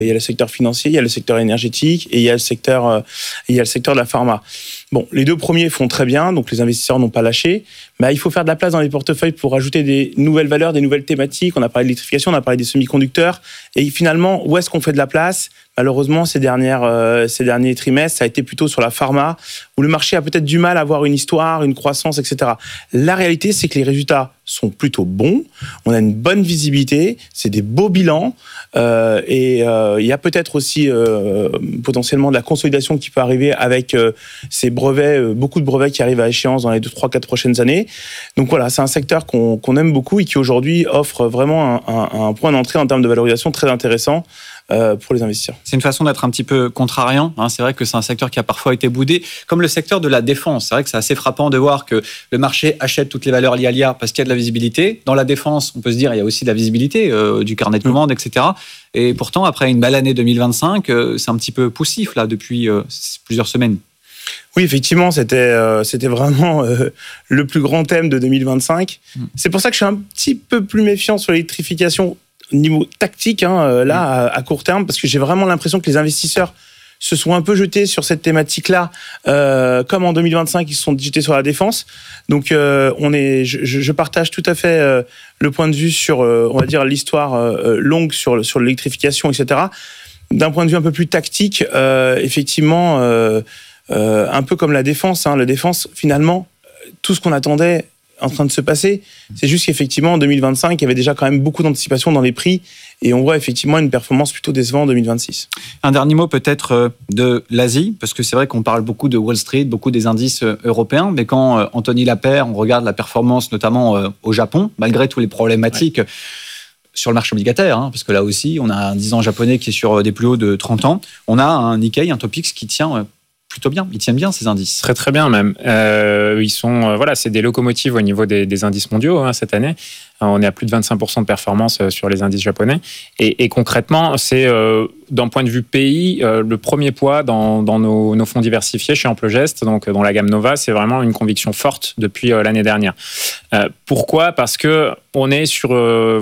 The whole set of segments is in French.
Il y a le secteur financier, il y a le secteur énergétique et il y a le secteur de la pharma. Bon, les deux premiers font très bien, donc les investisseurs n'ont pas lâché. Mais il faut faire de la place dans les portefeuilles pour ajouter des nouvelles valeurs, des nouvelles thématiques. On a parlé de l'électrification, on a parlé des semi-conducteurs. Et finalement, où est-ce qu'on fait de la place ? Malheureusement, ces derniers trimestres, ça a été plutôt sur la pharma, où le marché a peut-être du mal à avoir une histoire, une croissance, etc. La réalité, c'est que les résultats sont plutôt bons. On a une bonne visibilité, c'est des beaux bilans. Il y a peut-être aussi potentiellement de la consolidation qui peut arriver avec ces brevets, beaucoup de brevets qui arrivent à échéance dans les 2, 3, 4 prochaines années. Donc voilà, c'est un secteur qu'on aime beaucoup et qui aujourd'hui offre vraiment un point d'entrée en termes de valorisation très intéressant pour les investisseurs. C'est une façon d'être un petit peu contrariant. C'est vrai que c'est un secteur qui a parfois été boudé, comme le secteur de la défense. C'est vrai que c'est assez frappant de voir que le marché achète toutes les valeurs liées à l'IA parce qu'il y a de la visibilité. Dans la défense, on peut se dire il y a aussi de la visibilité, du carnet de commandes, etc. Et pourtant, après une belle année 2025, c'est un petit peu poussif là depuis plusieurs semaines. Oui, effectivement, c'était vraiment le plus grand thème de 2025. C'est pour ça que je suis un petit peu plus méfiant sur l'électrification niveau tactique, à court terme, parce que j'ai vraiment l'impression que les investisseurs se sont un peu jetés sur cette thématique-là, comme en 2025, ils se sont jetés sur la défense. Donc, je partage tout à fait le point de vue sur, on va dire, l'histoire longue sur l'électrification, etc. D'un point de vue un peu plus tactique, effectivement, un peu comme la défense. La défense, finalement, tout ce qu'on attendait en train de se passer. C'est juste qu'effectivement, en 2025, il y avait déjà quand même beaucoup d'anticipation dans les prix et on voit effectivement une performance plutôt décevante en 2026. Un dernier mot peut-être de l'Asie, parce que c'est vrai qu'on parle beaucoup de Wall Street, beaucoup des indices européens, mais quand Anthony Lapeyre, on regarde la performance notamment au Japon, malgré toutes les problématiques sur le marché obligataire, parce que là aussi, on a un 10 ans japonais qui est sur des plus hauts de 30 ans, on a un Nikkei, un Topix qui tient plutôt bien. Ils tiennent bien ces indices. Très très bien même. Ils sont c'est des locomotives au niveau des indices mondiaux cette année. On est à plus de 25% de performance sur les indices japonais. Et concrètement, c'est d'un point de vue pays le premier poids dans nos fonds diversifiés chez Amplogest, donc dans la gamme Nova, c'est vraiment une conviction forte depuis l'année dernière. Pourquoi ? Parce que on est sur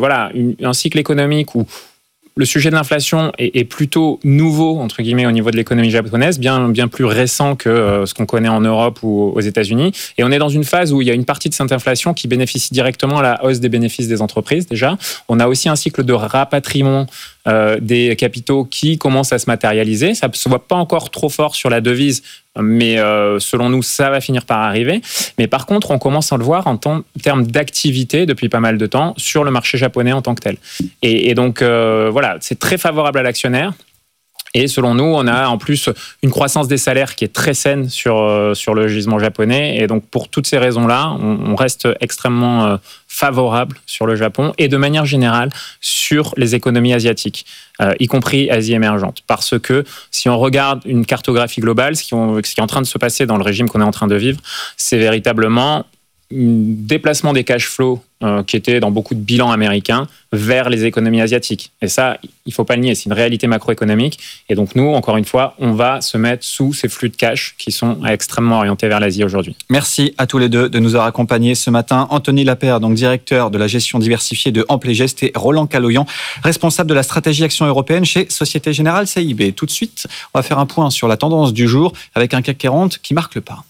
un cycle économique où le sujet de l'inflation est plutôt nouveau, entre guillemets, au niveau de l'économie japonaise, bien plus récent que ce qu'on connaît en Europe ou aux États-Unis. Et on est dans une phase où il y a une partie de cette inflation qui bénéficie directement à la hausse des bénéfices des entreprises, déjà. On a aussi un cycle de rapatriement des capitaux qui commence à se matérialiser. Ça ne se voit pas encore trop fort sur la devise, mais selon nous, ça va finir par arriver. Mais par contre, on commence à le voir en termes d'activité depuis pas mal de temps sur le marché japonais en tant que tel. Et donc, c'est très favorable à l'actionnaire. Et selon nous, on a en plus une croissance des salaires qui est très saine sur le gisement japonais. Et donc, pour toutes ces raisons-là, on reste extrêmement favorable sur le Japon et de manière générale sur les économies asiatiques, y compris Asie émergente. Parce que si on regarde une cartographie globale, ce qui est en train de se passer dans le régime qu'on est en train de vivre, c'est véritablement un déplacement des cash flows qui étaient dans beaucoup de bilans américains vers les économies asiatiques. Et ça, il ne faut pas le nier, c'est une réalité macroéconomique. Et donc nous, encore une fois, on va se mettre sous ces flux de cash qui sont extrêmement orientés vers l'Asie aujourd'hui. Merci à tous les deux de nous avoir accompagnés ce matin. Anthony Lapeyre, donc directeur de la gestion diversifiée de Amplogest, et Roland Caloyan, responsable de la stratégie action européenne chez Société Générale CIB. Tout de suite, on va faire un point sur la tendance du jour avec un CAC 40 qui marque le pas.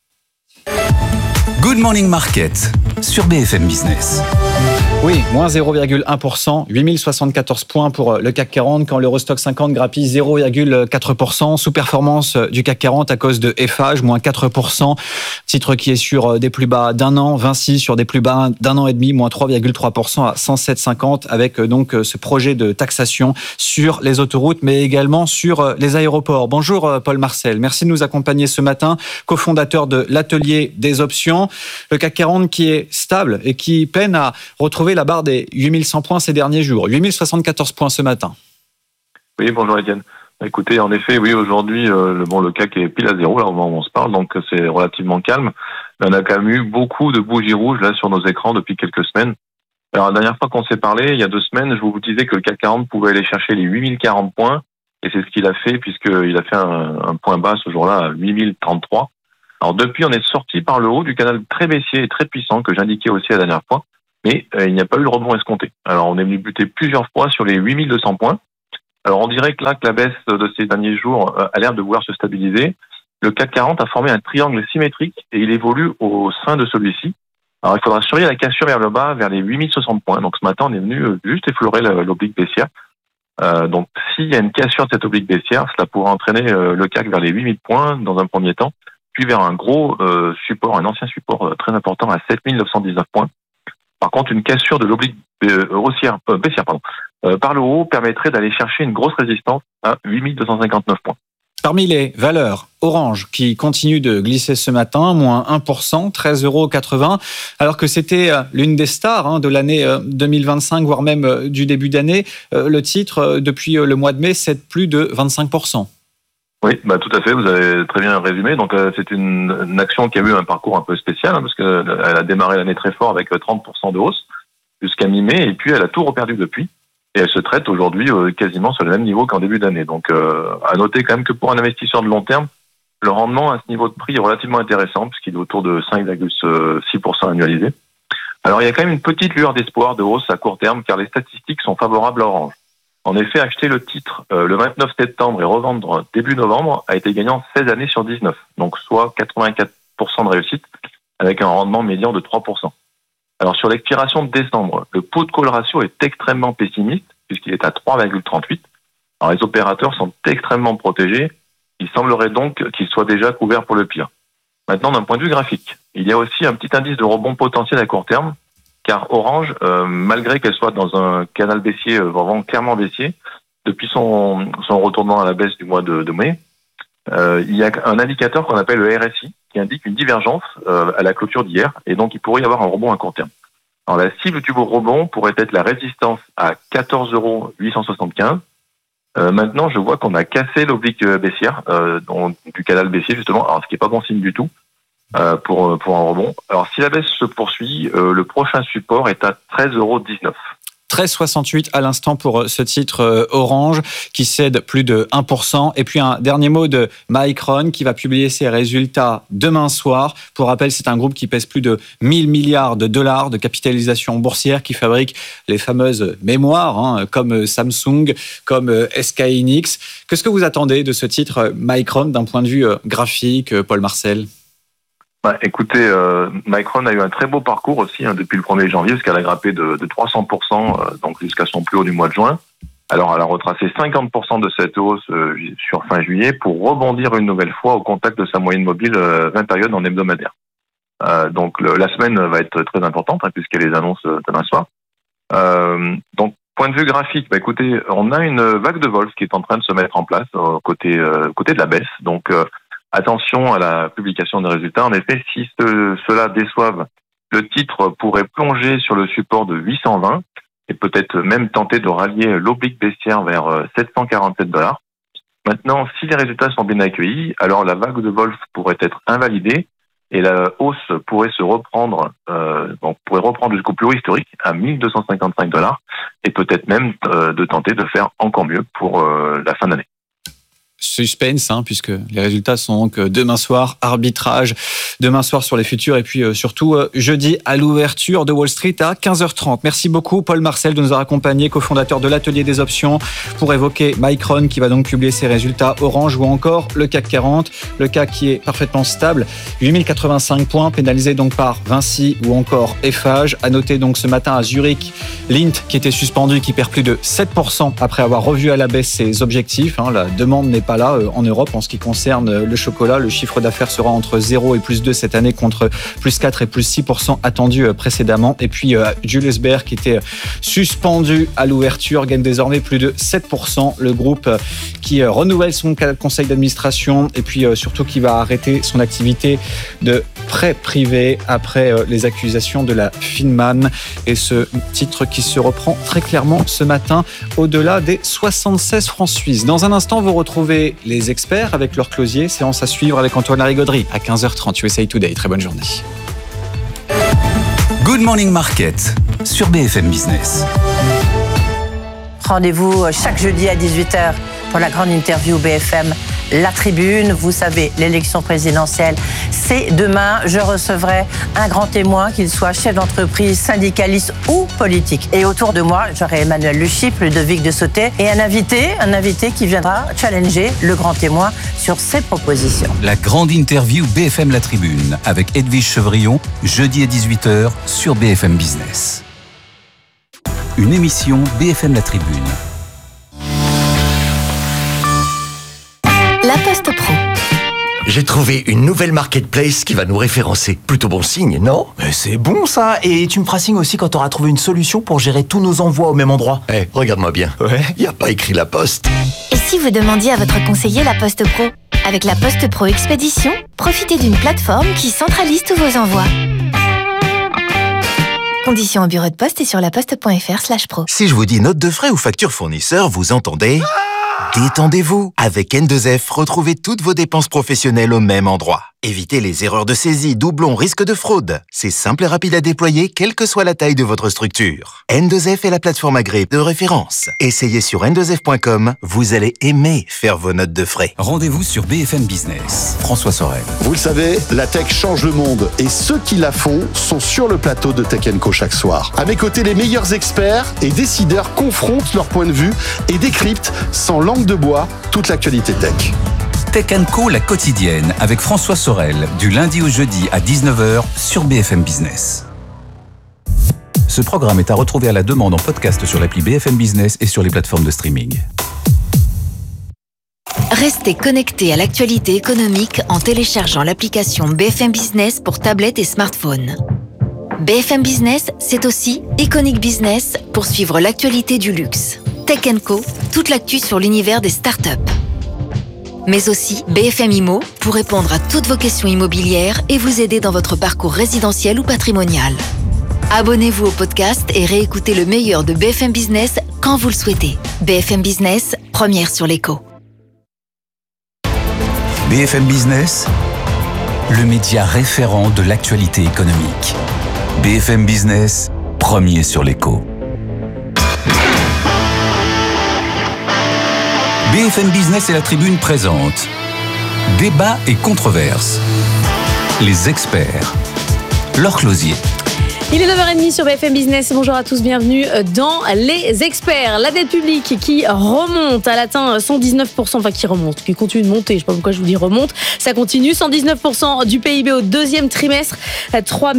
Good Morning Market sur BFM Business. Oui, moins 0,1%, 8074 points pour le CAC 40, quand l'Eurostoxx 50 grappille 0,4%. Sous-performance du CAC 40 à cause de Eiffage, moins 4%. Titre qui est sur des plus bas d'un an. Vinci sur des plus bas d'un an et demi, moins 3,3% à 107,50, avec donc ce projet de taxation sur les autoroutes, mais également sur les aéroports. Bonjour Paul Marcel, merci de nous accompagner ce matin, cofondateur de l'Atelier des options. Le CAC 40 qui est stable et qui peine à retrouver la barre des 8100 points ces derniers jours. 8074 points ce matin. Oui, bonjour Étienne. Écoutez, en effet, oui, aujourd'hui, le CAC est pile à zéro, là, au moment où on se parle, donc c'est relativement calme. Mais on a quand même eu beaucoup de bougies rouges, là, sur nos écrans depuis quelques semaines. Alors, la dernière fois qu'on s'est parlé, il y a 2 semaines, je vous disais que le CAC 40 pouvait aller chercher les 8040 points, et c'est ce qu'il a fait, puisqu'il a fait un point bas ce jour-là à 8033. Alors, depuis, on est sorti par le haut du canal très baissier et très puissant, que j'indiquais aussi la dernière fois. Mais il n'y a pas eu le rebond escompté. Alors, on est venu buter plusieurs fois sur les 8200 points. Alors on dirait que là, que la baisse de ces derniers jours a l'air de vouloir se stabiliser. Le CAC 40 a formé un triangle symétrique et il évolue au sein de celui-ci. Alors il faudra surveiller la cassure vers le bas, vers les 8060 points. Donc ce matin, on est venu juste effleurer l'oblique baissière. Donc s'il y a une cassure de cette oblique baissière, cela pourrait entraîner le CAC vers les 8000 points dans un premier temps, puis vers un gros support, un ancien support très important à 7919 points. Par contre, une cassure de l'oblique baissière par le haut permettrait d'aller chercher une grosse résistance à 8259 points. Parmi les valeurs, Orange qui continue de glisser ce matin, moins 1%, 13,80 €, alors que c'était l'une des stars de l'année 2025, voire même du début d'année. Le titre, depuis le mois de mai, cède plus de 25%. Oui, tout à fait, vous avez très bien résumé. Donc c'est une action qui a eu un parcours un peu spécial, parce qu'elle a démarré l'année très fort avec 30% de hausse jusqu'à mi-mai, et puis elle a tout reperdu depuis. Et elle se traite aujourd'hui quasiment sur le même niveau qu'en début d'année. Donc, à noter quand même que pour un investisseur de long terme, le rendement à ce niveau de prix est relativement intéressant, puisqu'il est autour de 5,6% annualisé. Alors, il y a quand même une petite lueur d'espoir de hausse à court terme, car les statistiques sont favorables à Orange. En effet, acheter le titre le 29 septembre et revendre début novembre a été gagnant 16 années sur 19, donc soit 84% de réussite, avec un rendement médian de 3%. Alors, sur l'expiration de décembre, le put call ratio est extrêmement pessimiste, puisqu'il est à 3,38. Alors, les opérateurs sont extrêmement protégés. Il semblerait donc qu'ils soient déjà couverts pour le pire. Maintenant, d'un point de vue graphique, il y a aussi un petit indice de rebond potentiel à court terme, car Orange, malgré qu'elle soit dans un canal baissier, vraiment clairement baissier, depuis son retournement à la baisse du mois de mai, il y a un indicateur qu'on appelle le RSI, qui indique une divergence à la clôture d'hier, et donc il pourrait y avoir un rebond à court terme. Alors la cible du rebond pourrait être la résistance à 14,875 €. Maintenant, je vois qu'on a cassé l'oblique baissière du canal baissier, justement, alors ce qui n'est pas bon signe du tout pour un rebond. Alors si la baisse se poursuit, le prochain support est à 13,19 €. 13,68 à l'instant pour ce titre Orange qui cède plus de 1%. Et puis un dernier mot de Micron qui va publier ses résultats demain soir. Pour rappel, c'est un groupe qui pèse plus de 1000 milliards de dollars de capitalisation boursière, qui fabrique les fameuses mémoires comme Samsung, comme SK Hynix. Qu'est-ce que vous attendez de ce titre Micron d'un point de vue graphique, Paul Marcel ? Écoutez, Micron a eu un très beau parcours aussi depuis le 1er janvier, parce qu'elle a grimpé de 300%, donc jusqu'à son plus haut du mois de juin. Alors, elle a retracé 50% de cette hausse sur fin juillet pour rebondir une nouvelle fois au contact de sa moyenne mobile 20 périodes en hebdomadaire. Donc, la semaine va être très importante, puisqu'elle les annonce demain soir. Donc, point de vue graphique, écoutez, on a une vague de vol qui est en train de se mettre en place côté de la baisse. Donc, attention à la publication des résultats. En effet, si cela déçoive, le titre pourrait plonger sur le support de 820 et peut-être même tenter de rallier l'oblique baissière vers 747 $. Maintenant, si les résultats sont bien accueillis, alors la vague de vol pourrait être invalidée et la hausse pourrait se reprendre, pourrait reprendre jusqu'au plus haut historique à 1255 $ et peut-être même de tenter de faire encore mieux pour la fin d'année. Suspense, puisque les résultats sont donc demain soir, arbitrage demain soir sur les futurs, et puis surtout jeudi à l'ouverture de Wall Street à 15h30. Merci beaucoup Paul Marcel de nous avoir accompagnés, cofondateur de l'Atelier des Options, pour évoquer Micron qui va donc publier ses résultats, Orange ou encore le CAC 40. Le CAC qui est parfaitement stable, 8085 points, pénalisé donc par Vinci ou encore Eiffage. À noter donc ce matin à Zurich, Lindt qui était suspendu, qui perd plus de 7% après avoir revu à la baisse ses objectifs. La demande n'est pas là en Europe en ce qui concerne le chocolat. Le chiffre d'affaires sera entre 0 et plus 2 cette année, contre plus 4 et plus 6% attendus précédemment. Et puis Julius Baer qui était suspendu à l'ouverture gagne désormais plus de 7%. Le groupe qui renouvelle son conseil d'administration et puis surtout qui va arrêter son activité de prêt privé après les accusations de la Finman. Et ce titre qui se reprend très clairement ce matin au-delà des 76 francs suisses. Dans un instant, vous retrouvez les experts avec leur closier. Séance à suivre avec Antoine Larigauderie à 15h30. USA Today. Très bonne journée. Good Morning Market sur BFM Business. Rendez-vous chaque jeudi à 18h pour la grande interview BFM La Tribune. Vous savez, l'élection présidentielle, c'est demain. Je recevrai un grand témoin, qu'il soit chef d'entreprise, syndicaliste ou politique. Et autour de moi, j'aurai Emmanuel Luchyp, Ludovic de Sautet et un invité qui viendra challenger le grand témoin sur ses propositions. La grande interview BFM La Tribune avec Edwige Chevrillon, jeudi à 18h sur BFM Business. Une émission BFM La Tribune. La Poste Pro. J'ai trouvé une nouvelle marketplace qui va nous référencer. Plutôt bon signe, non ? Mais c'est bon ça. Et tu me feras signe aussi quand tu auras trouvé une solution pour gérer tous nos envois au même endroit. Regarde-moi bien. Ouais. Y a pas écrit La Poste. Et si vous demandiez à votre conseiller La Poste Pro ? Avec la Poste Pro Expédition, profitez d'une plateforme qui centralise tous vos envois. Conditions au bureau de poste et sur laposte.fr/pro. Si je vous dis note de frais ou facture fournisseur, vous entendez ? Détendez-vous. Avec N2F, retrouvez toutes vos dépenses professionnelles au même endroit. Évitez les erreurs de saisie, doublons, risques de fraude. C'est simple et rapide à déployer, quelle que soit la taille de votre structure. N2F est la plateforme agréée de référence. Essayez sur n2f.com, vous allez aimer faire vos notes de frais. Rendez-vous sur BFM Business. François Sorel. Vous le savez, la tech change le monde et ceux qui la font sont sur le plateau de Tech & Co chaque soir. À mes côtés, les meilleurs experts et décideurs confrontent leur point de vue et décryptent sans langue de bois toute l'actualité tech. Tech & Co, la quotidienne, avec François Sorel, du lundi au jeudi à 19h sur BFM Business. Ce programme est à retrouver à la demande en podcast sur l'appli BFM Business et sur les plateformes de streaming. Restez connectés à l'actualité économique en téléchargeant l'application BFM Business pour tablettes et smartphones. BFM Business, c'est aussi Iconic Business pour suivre l'actualité du luxe. Tech & Co, toute l'actu sur l'univers des startups. Mais aussi BFM Immo pour répondre à toutes vos questions immobilières et vous aider dans votre parcours résidentiel ou patrimonial. Abonnez-vous au podcast et réécoutez le meilleur de BFM Business quand vous le souhaitez. BFM Business, première sur l'écho. BFM Business, le média référent de l'actualité économique. BFM Business, premier sur l'écho. BFM Business et La Tribune présentent Débat et controverses. Les experts. Laure Closier. Il est 9h30 sur BFM Business. Bonjour à tous, bienvenue dans Les Experts. La dette publique qui remonte, elle atteint 119%, qui continue de monter, je ne sais pas pourquoi je vous dis remonte, ça continue, 119% du PIB au deuxième trimestre, 3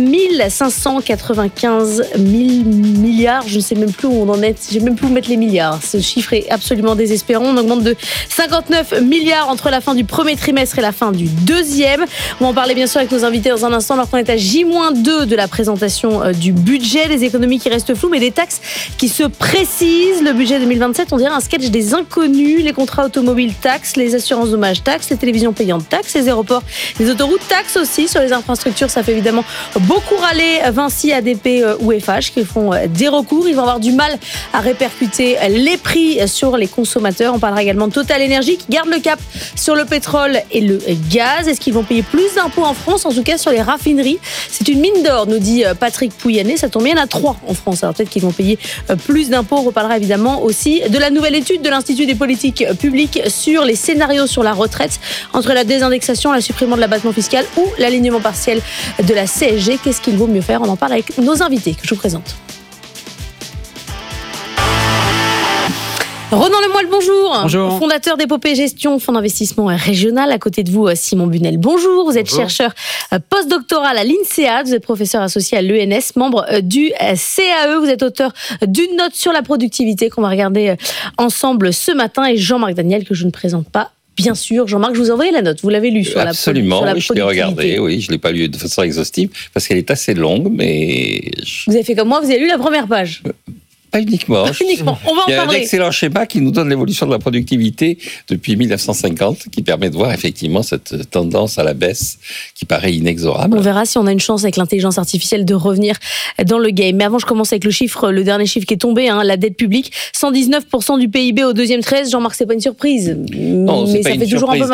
595 000 milliards, je ne sais même plus où on en est, je ne sais même plus où mettre les milliards. Ce chiffre est absolument désespérant, on augmente de 59 milliards entre la fin du premier trimestre et la fin du deuxième. On va en parler bien sûr avec nos invités dans un instant, alors qu'on est à J-2 de la présentation du budget, des économies qui restent floues, mais des taxes qui se précisent. Le budget 2027, on dirait un sketch des inconnus. Les contrats automobiles taxes, les assurances dommages taxes, les télévisions payantes taxes, les aéroports, les autoroutes taxes aussi. Sur les infrastructures, ça fait évidemment beaucoup râler Vinci, ADP ou Eiffage qui font des recours. Ils vont avoir du mal à répercuter les prix sur les consommateurs. On parlera également de Total Energy qui garde le cap sur le pétrole et le gaz. Est-ce qu'ils vont payer plus d'impôts en France, en tout cas sur les raffineries? C'est une mine d'or, nous dit Patrick Pouyanné, ça tombe bien, il y en a 3 en France. Alors peut-être qu'ils vont payer plus d'impôts. On reparlera évidemment aussi de la nouvelle étude de l'Institut des politiques publiques sur les scénarios sur la retraite, entre la désindexation, la suppression de l'abattement fiscal ou l'alignement partiel de la CSG. Qu'est-ce qu'il vaut mieux faire? On en parle avec nos invités que je vous présente. Ronan Lemoyle, bonjour. Bonjour. Fondateur d'Épopée Gestion, fonds d'investissement régional. À côté de vous, Simon Bunel, bonjour. Vous êtes chercheur postdoctoral à l'INSEAD, vous êtes professeur associé à l'ENS, membre du CAE. Vous êtes auteur d'une note sur la productivité qu'on va regarder ensemble ce matin. Et Jean-Marc Daniel, que je ne présente pas. Bien sûr, Jean-Marc, je vous ai envoyé la note. Vous l'avez lue sur Absolument, la oui, je l'ai regardée. Oui, je ne l'ai pas lue de façon exhaustive parce qu'elle est assez longue, mais... Vous avez fait comme moi, vous avez lu la première page. Pas uniquement. Pas uniquement. On va en parler. Il y a un excellent schéma qui nous donne l'évolution de la productivité depuis 1950, qui permet de voir effectivement cette tendance à la baisse qui paraît inexorable. On verra si on a une chance avec l'intelligence artificielle de revenir dans le game. Mais avant, je commence avec le dernier chiffre qui est tombé, la dette publique, 119% du PIB au deuxième trimestre. Jean-Marc, c'est pas une surprise, Non, mais ça fait toujours un peu mal.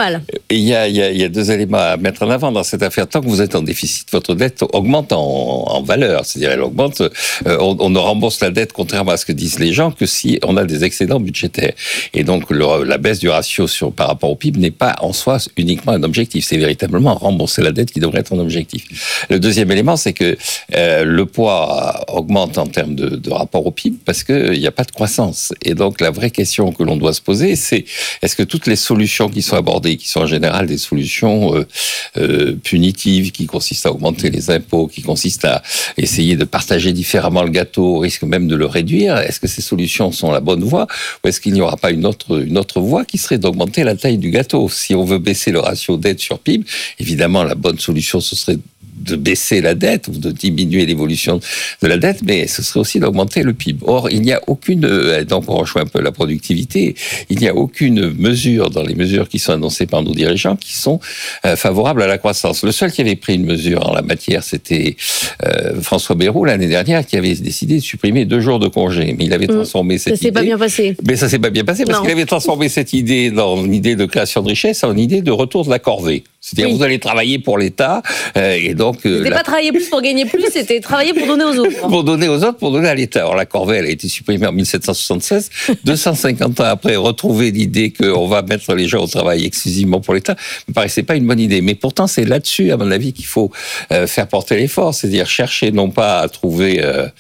Et il y a deux éléments à mettre en avant dans cette affaire. Tant que vous êtes en déficit, votre dette augmente en valeur. C'est-à-dire, elle augmente. On ne rembourse la dette, contrairement à ce que disent les gens, que si on a des excédents budgétaires. Et donc, la baisse du ratio par rapport au PIB n'est pas en soi uniquement un objectif. C'est véritablement rembourser la dette qui devrait être un objectif. Le deuxième élément, c'est que le poids augmente en termes de rapport au PIB parce qu'il n'y a pas de croissance. Et donc, la vraie question que l'on doit se poser, c'est est-ce que toutes les solutions qui sont abordées, qui sont en général des solutions punitives, qui consistent à augmenter les impôts, qui consistent à essayer de partager différemment le gâteau, au risque même de le réduire, est-ce que ces solutions sont la bonne voie ou est-ce qu'il n'y aura pas une autre voie qui serait d'augmenter la taille du gâteau? Si on veut baisser le ratio dette sur PIB, évidemment, la bonne solution, ce serait de baisser la dette ou de diminuer l'évolution de la dette, mais ce serait aussi d'augmenter le PIB. Or, il n'y a aucune, donc on rejoint un peu la productivité, il n'y a aucune mesure dans les mesures qui sont annoncées par nos dirigeants qui sont favorables à la croissance. Le seul qui avait pris une mesure en la matière, c'était François Bayrou l'année dernière, qui avait décidé de supprimer 2 jours de congé. Mais il avait transformé cette idée... Ça s'est pas bien passé. Mais ça s'est pas bien passé parce qu'il avait transformé cette idée dans une idée de création de richesse en une idée de retour de la corvée. C'est-à-dire, vous allez travailler pour l'État, et donc... C'était pas travailler plus pour gagner plus, c'était travailler pour donner aux autres. Pour donner aux autres, pour donner à l'État. Alors, la corvée, elle a été supprimée en 1776. 250 ans après, retrouver l'idée qu'on va mettre les gens au travail exclusivement pour l'État, me paraissait pas une bonne idée. Mais pourtant, c'est là-dessus, à mon avis, qu'il faut faire porter l'effort. C'est-à-dire, chercher non pas à trouver,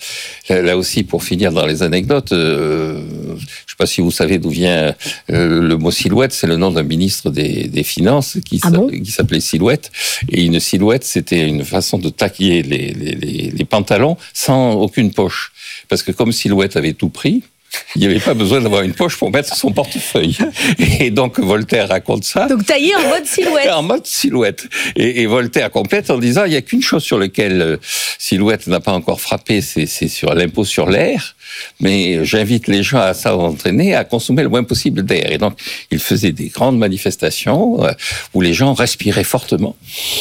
là aussi, pour finir dans les anecdotes, je sais pas si vous savez d'où vient le mot silhouette, c'est le nom d'un ministre des Finances qui s'appelait Silhouette. Et une silhouette, c'était une façon de taquiller les pantalons sans aucune poche. Parce que comme Silhouette avait tout pris, il n'y avait pas besoin d'avoir une poche pour mettre son portefeuille. Et donc, Voltaire raconte ça. Donc, taillé en mode silhouette. En mode silhouette. Et Voltaire complète en disant, il n'y a qu'une chose sur laquelle Silhouette n'a pas encore frappé, c'est sur l'impôt sur l'air. Mais j'invite les gens à s'entraîner, à consommer le moins possible d'air. Et donc, il faisait des grandes manifestations où les gens respiraient fortement.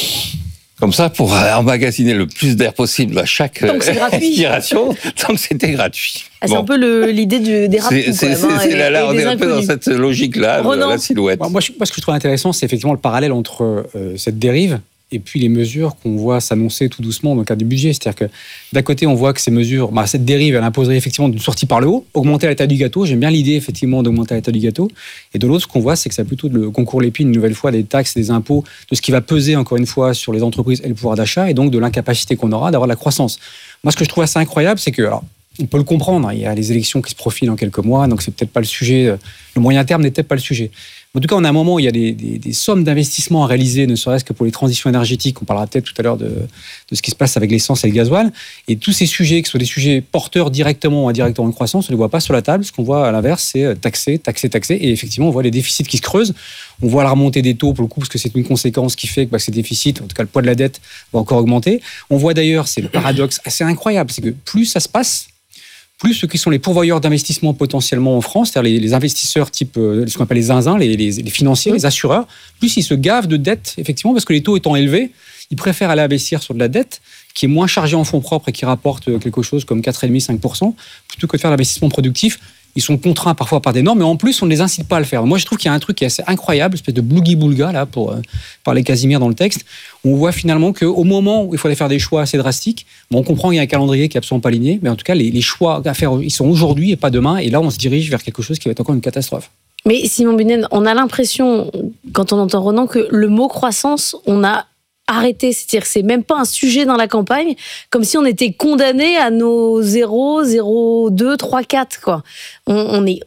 Comme ça, pour emmagasiner le plus d'air possible à chaque respiration, tant que c'était gratuit. Ah, c'est un peu l'idée des rapides. Là, on est un peu dans cette logique-là, de la silhouette. Moi, ce que je trouve intéressant, c'est effectivement le parallèle entre cette dérive et puis les mesures qu'on voit s'annoncer tout doucement dans le cadre du budget. C'est-à-dire que d'un côté, on voit que ces mesures, cette dérive, elle imposerait effectivement une sortie par le haut, augmenter la taille du gâteau. J'aime bien l'idée, effectivement, d'augmenter la taille du gâteau. Et de l'autre, ce qu'on voit, c'est que ça a plutôt le concours l'épine, une nouvelle fois, des taxes, des impôts, de ce qui va peser, encore une fois, sur les entreprises et le pouvoir d'achat, et donc de l'incapacité qu'on aura d'avoir de la croissance. Moi, ce que je trouve assez incroyable, c'est que, alors, on peut le comprendre, il y a les élections qui se profilent dans quelques mois, donc c'est peut-être pas le sujet, le moyen terme n'est peut-être pas le sujet. En tout cas, on a un moment où il y a des sommes d'investissement à réaliser, ne serait-ce que pour les transitions énergétiques. On parlera peut-être tout à l'heure de ce qui se passe avec l'essence et le gasoil. Et tous ces sujets, que ce soit des sujets porteurs directement ou indirectement de croissance, on ne les voit pas sur la table. Ce qu'on voit à l'inverse, c'est taxer. Et effectivement, on voit les déficits qui se creusent. On voit la remontée des taux, pour le coup, parce que c'est une conséquence qui fait que ces déficits, en tout cas le poids de la dette, va encore augmenter. On voit d'ailleurs, c'est le paradoxe assez incroyable, c'est que plus ça se passe, plus ceux qui sont les pourvoyeurs d'investissement potentiellement en France, c'est-à-dire les investisseurs type ce qu'on appelle les zinzins, les financiers, les assureurs, plus ils se gavent de dettes, effectivement, parce que les taux étant élevés, ils préfèrent aller investir sur de la dette qui est moins chargée en fonds propres et qui rapporte quelque chose comme 4,5-5%, plutôt que de faire l'investissement productif. Ils sont contraints parfois par des normes, mais en plus, on ne les incite pas à le faire. Moi, je trouve qu'il y a un truc qui est assez incroyable, une espèce de blougi-boulga, là, pour parler Casimir dans le texte. On voit finalement qu'au moment où il fallait faire des choix assez drastiques, on comprend qu'il y a un calendrier qui est absolument pas aligné, mais en tout cas, les choix à faire, ils sont aujourd'hui et pas demain. Et là, on se dirige vers quelque chose qui va être encore une catastrophe. Mais Simon Bunen, on a l'impression, quand on entend Ronan, que le mot croissance, on a arrêté. C'est-à-dire que c'est même pas un sujet dans la campagne, comme si on était condamné à nos 0, 0, 2, 3, 4, quoi. On est,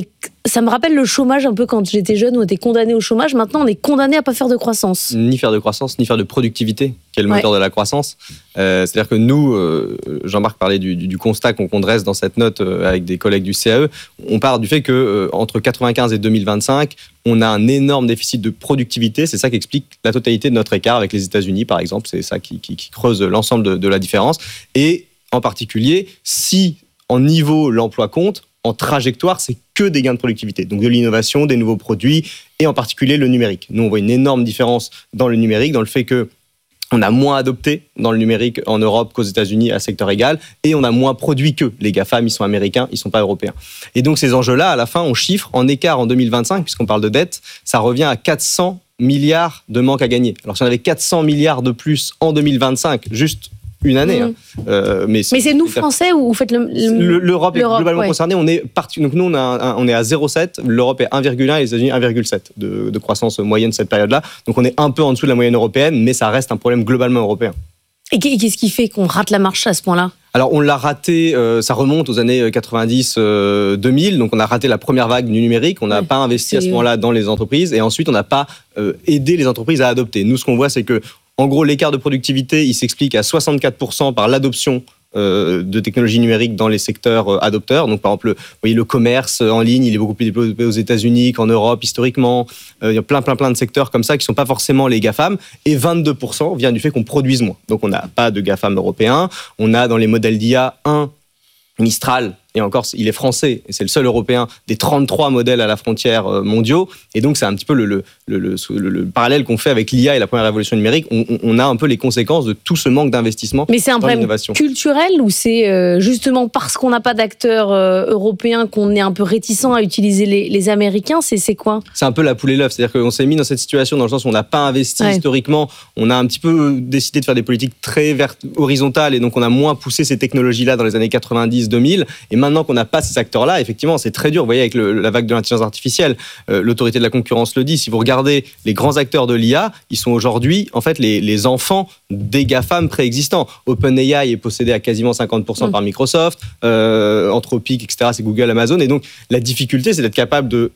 ça me rappelle le chômage un peu quand j'étais jeune, où on était condamné au chômage. Maintenant, on est condamné à pas faire de croissance. Ni faire de croissance, ni faire de productivité, qui est le moteur de la croissance. C'est-à-dire que nous, Jean-Marc parlait du constat qu'on dresse dans cette note avec des collègues du CAE. On part du fait que entre 95 et 2025, on a un énorme déficit de productivité. C'est ça qui explique la totalité de notre écart avec les États-Unis, par exemple. C'est ça qui creuse l'ensemble de la différence. Et en particulier, si en niveau l'emploi compte, en trajectoire, c'est que des gains de productivité. Donc de l'innovation, des nouveaux produits, et en particulier le numérique. Nous, on voit une énorme différence dans le numérique, dans le fait que on a moins adopté dans le numérique en Europe qu'aux États-Unis à secteur égal, et on a moins produit qu'eux. Les GAFAM, ils sont américains, ils ne sont pas européens. Et donc ces enjeux-là, à la fin, on chiffre en écart en 2025, puisqu'on parle de dette, ça revient à 400 milliards de manque à gagner. Alors si on avait 400 milliards de plus en 2025, juste une année. Mais c'est nous, Français, ou vous faites l'Europe est globalement concernée. On est donc nous, on est à 0,7. L'Europe est 1,1 et les États-Unis 1,7 de croissance moyenne cette période-là. Donc on est un peu en dessous de la moyenne européenne, mais ça reste un problème globalement européen. Et qu'est-ce qui fait qu'on rate la marche à ce point-là ? Alors on l'a raté, ça remonte aux années 90-2000, donc on a raté la première vague du numérique, on n'a pas investi à ce moment-là dans les entreprises, et ensuite on n'a pas aidé les entreprises à adopter. Nous, ce qu'on voit, c'est que en gros, l'écart de productivité, il s'explique à 64% par l'adoption de technologies numériques dans les secteurs adopteurs. Donc, par exemple, vous voyez, le commerce en ligne, il est beaucoup plus développé aux États-Unis qu'en Europe, historiquement. Il y a plein de secteurs comme ça qui ne sont pas forcément les GAFAM. Et 22% vient du fait qu'on produise moins. Donc, on n'a pas de GAFAM européens. On a dans les modèles d'IA un Mistral, et encore, il est français, et c'est le seul européen des 33 modèles à la frontière mondiaux. Et donc, c'est un petit peu le parallèle qu'on fait avec l'IA et la première révolution numérique. On a un peu les conséquences de tout ce manque d'investissement. Mais c'est un problème culturel ou c'est justement parce qu'on n'a pas d'acteurs européens qu'on est un peu réticent à utiliser les Américains? C'est quoi? C'est un peu la poule et l'œuf. C'est-à-dire qu'on s'est mis dans cette situation dans le sens où on n'a pas investi historiquement. On a un petit peu décidé de faire des politiques très horizontales et donc on a moins poussé ces technologies-là dans les années 90-2000. Et maintenant qu'on n'a pas ces acteurs-là, effectivement, c'est très dur. Vous voyez, avec la vague de l'intelligence artificielle, l'autorité de la concurrence le dit. Si vous regardez les grands acteurs de l'IA, ils sont aujourd'hui, en fait, les enfants des GAFAM préexistants. OpenAI est possédé à quasiment 50% par Microsoft, Anthropic, etc., c'est Google, Amazon. Et donc, la difficulté, c'est d'être capable de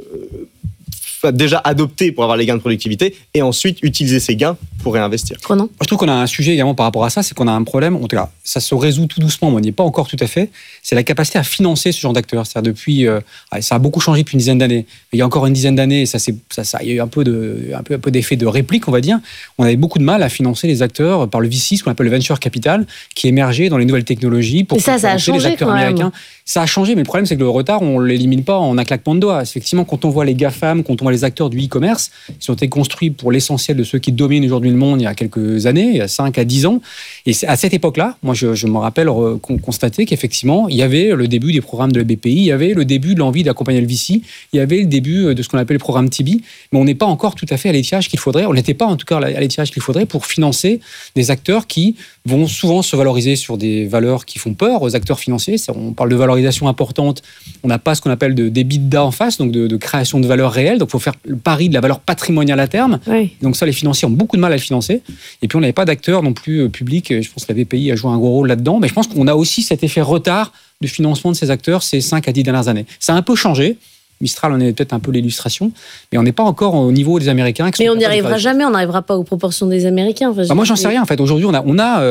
déjà adopter pour avoir les gains de productivité et ensuite utiliser ces gains pour réinvestir. Moi, je trouve qu'on a un sujet également par rapport à ça, c'est qu'on a un problème, en tout cas, ça se résout tout doucement, mais on n'y est pas encore tout à fait, c'est la capacité à financer ce genre d'acteurs. C'est-à-dire depuis, ça a beaucoup changé depuis une dizaine d'années. Il y a encore une dizaine d'années, il y a eu un peu d'effet de réplique, on va dire. On avait beaucoup de mal à financer les acteurs par le VC, ce qu'on appelle le venture capital, qui émergeait dans les nouvelles technologies pour financer les acteurs américains. Ça a changé, mais le problème, c'est que le retard, on ne l'élimine pas en un claquement de doigts. Effectivement, quand on voit les GAFAM, quand on voit les acteurs du e-commerce, ils ont été construits pour l'essentiel de ceux qui dominent aujourd'hui le monde il y a quelques années, il y a 5 à 10 ans. Et à cette époque-là, moi, je me rappelle constater qu'effectivement, il y avait le début des programmes de la BPI, il y avait le début de l'envie d'accompagner le VC, il y avait le début de ce qu'on appelle le programme Tibi, mais on n'est pas encore tout à fait à l'étiage qu'il faudrait. On n'était pas, en tout cas, à l'étiage qu'il faudrait pour financer des acteurs qui vont souvent se valoriser sur des valeurs qui font peur aux acteurs financiers. On parle de valorisation importante. On n'a pas ce qu'on appelle d'EBITDA en face, donc de création de valeur réelle. Donc, il faut faire le pari de la valeur patrimoniale à terme. Oui. Donc, ça, les financiers ont beaucoup de mal à le financer. Et puis, on n'avait pas d'acteurs non plus publics. Je pense que la BPI a joué un gros rôle là-dedans. Mais je pense qu'on a aussi cet effet retard de financement de ces acteurs ces 5 à 10 dernières années. Ça a un peu changé. Mistral en est peut-être un peu l'illustration, mais on n'est pas encore au niveau des Américains. Mais on n'y arrivera jamais, on n'arrivera pas aux proportions des Américains. Enfin, moi, j'en sais rien. En fait, aujourd'hui, moi,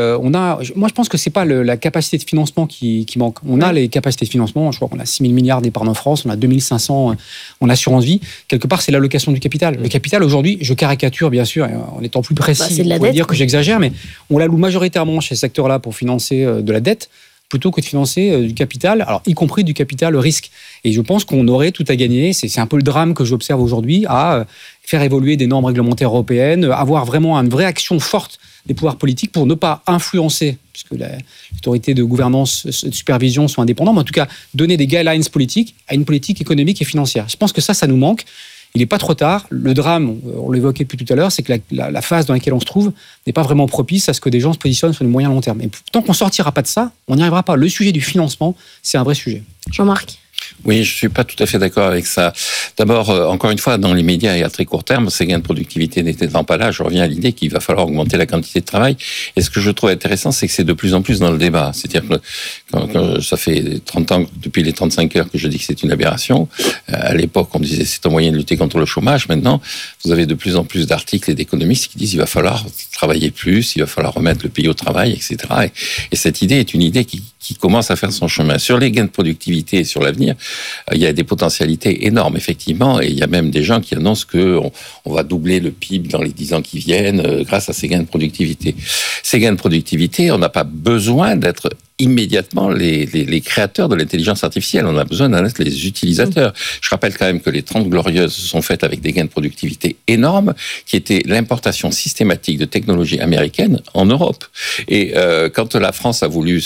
je pense que c'est pas la capacité de financement qui manque. On a les capacités de financement. Je crois qu'on a 6 000 milliards d'épargne en France, on a 2 500 en assurance vie. Quelque part, c'est l'allocation du capital. Le capital, aujourd'hui, je caricature, bien sûr, en étant plus précis, on pourrait dire que j'exagère, mais on l'alloue majoritairement chez ce secteur-là pour financer de la dette, plutôt que de financer du capital, alors y compris du capital risque. Et je pense qu'on aurait tout à gagner, c'est un peu le drame que j'observe aujourd'hui, à faire évoluer des normes réglementaires européennes, avoir vraiment une vraie action forte des pouvoirs politiques pour ne pas influencer, puisque l'autorité de gouvernance et de supervision sont indépendants, mais en tout cas donner des guidelines politiques à une politique économique et financière. Je pense que ça nous manque. Il n'est pas trop tard. Le drame, on l'évoquait depuis tout à l'heure, c'est que la phase dans laquelle on se trouve n'est pas vraiment propice à ce que des gens se positionnent sur le moyen long terme. Et tant qu'on ne sortira pas de ça, on n'y arrivera pas. Le sujet du financement, c'est un vrai sujet. Jean-Marc ? Oui, je suis pas tout à fait d'accord avec ça. D'abord, encore une fois, dans les médias et à très court terme, ces gains de productivité n'étant pas là, je reviens à l'idée qu'il va falloir augmenter la quantité de travail. Et ce que je trouve intéressant, c'est que c'est de plus en plus dans le débat. C'est-à-dire que quand ça fait 30 ans, depuis les 35 heures, que je dis que c'est une aberration. À l'époque, on disait c'est un moyen de lutter contre le chômage. Maintenant, vous avez de plus en plus d'articles et d'économistes qui disent il va falloir travailler plus, il va falloir remettre le pays au travail, etc. Et cette idée est une idée qui commence à faire son chemin. Sur les gains de productivité et sur l'avenir, il y a des potentialités énormes, effectivement, et il y a même des gens qui annoncent qu'on va doubler le PIB dans les 10 ans qui viennent grâce à ces gains de productivité. Ces gains de productivité, on n'a pas besoin d'être immédiatement les créateurs de l'intelligence artificielle. On a besoin d'en être les utilisateurs. Je rappelle quand même que les 30 Glorieuses se sont faites avec des gains de productivité énormes, qui étaient l'importation systématique de technologies américaines en Europe. Et quand la France a voulu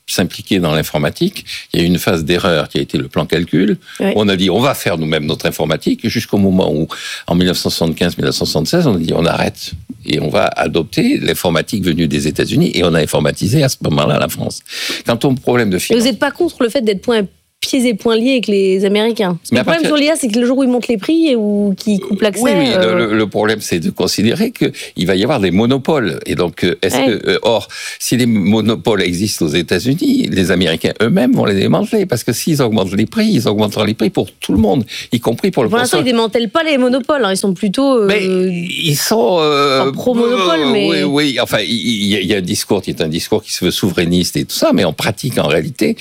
s'impliquer dans l'informatique, il y a eu une phase d'erreur qui a été le plan calcul. Oui. On a dit, on va faire nous-mêmes notre informatique, jusqu'au moment où, en 1975-1976, on a dit, on arrête et on va adopter l'informatique venue des États-Unis, et on a informatisé à ce moment-là la France. Quant au problème de finance... Et vous n'êtes pas contre le fait d'être pieds et poings liés avec les Américains. Le problème sur l'IA, c'est que le jour où ils montent les prix ou qu'ils coupent l'accès... Oui, le problème, c'est de considérer qu'il va y avoir des monopoles. Et donc, or, si les monopoles existent aux États-Unis, les Américains eux-mêmes vont les démanteler. Parce que s'ils augmentent les prix, ils augmenteront les prix pour tout le monde, y compris pour le Pour l'instant, ils ne démantèlent pas les monopoles. Hein. Ils sont plutôt... ils sont... pro-monopole, mais... Oui, enfin, il y a un discours qui est un discours qui se veut souverainiste et tout ça, mais en pratique, en réalité,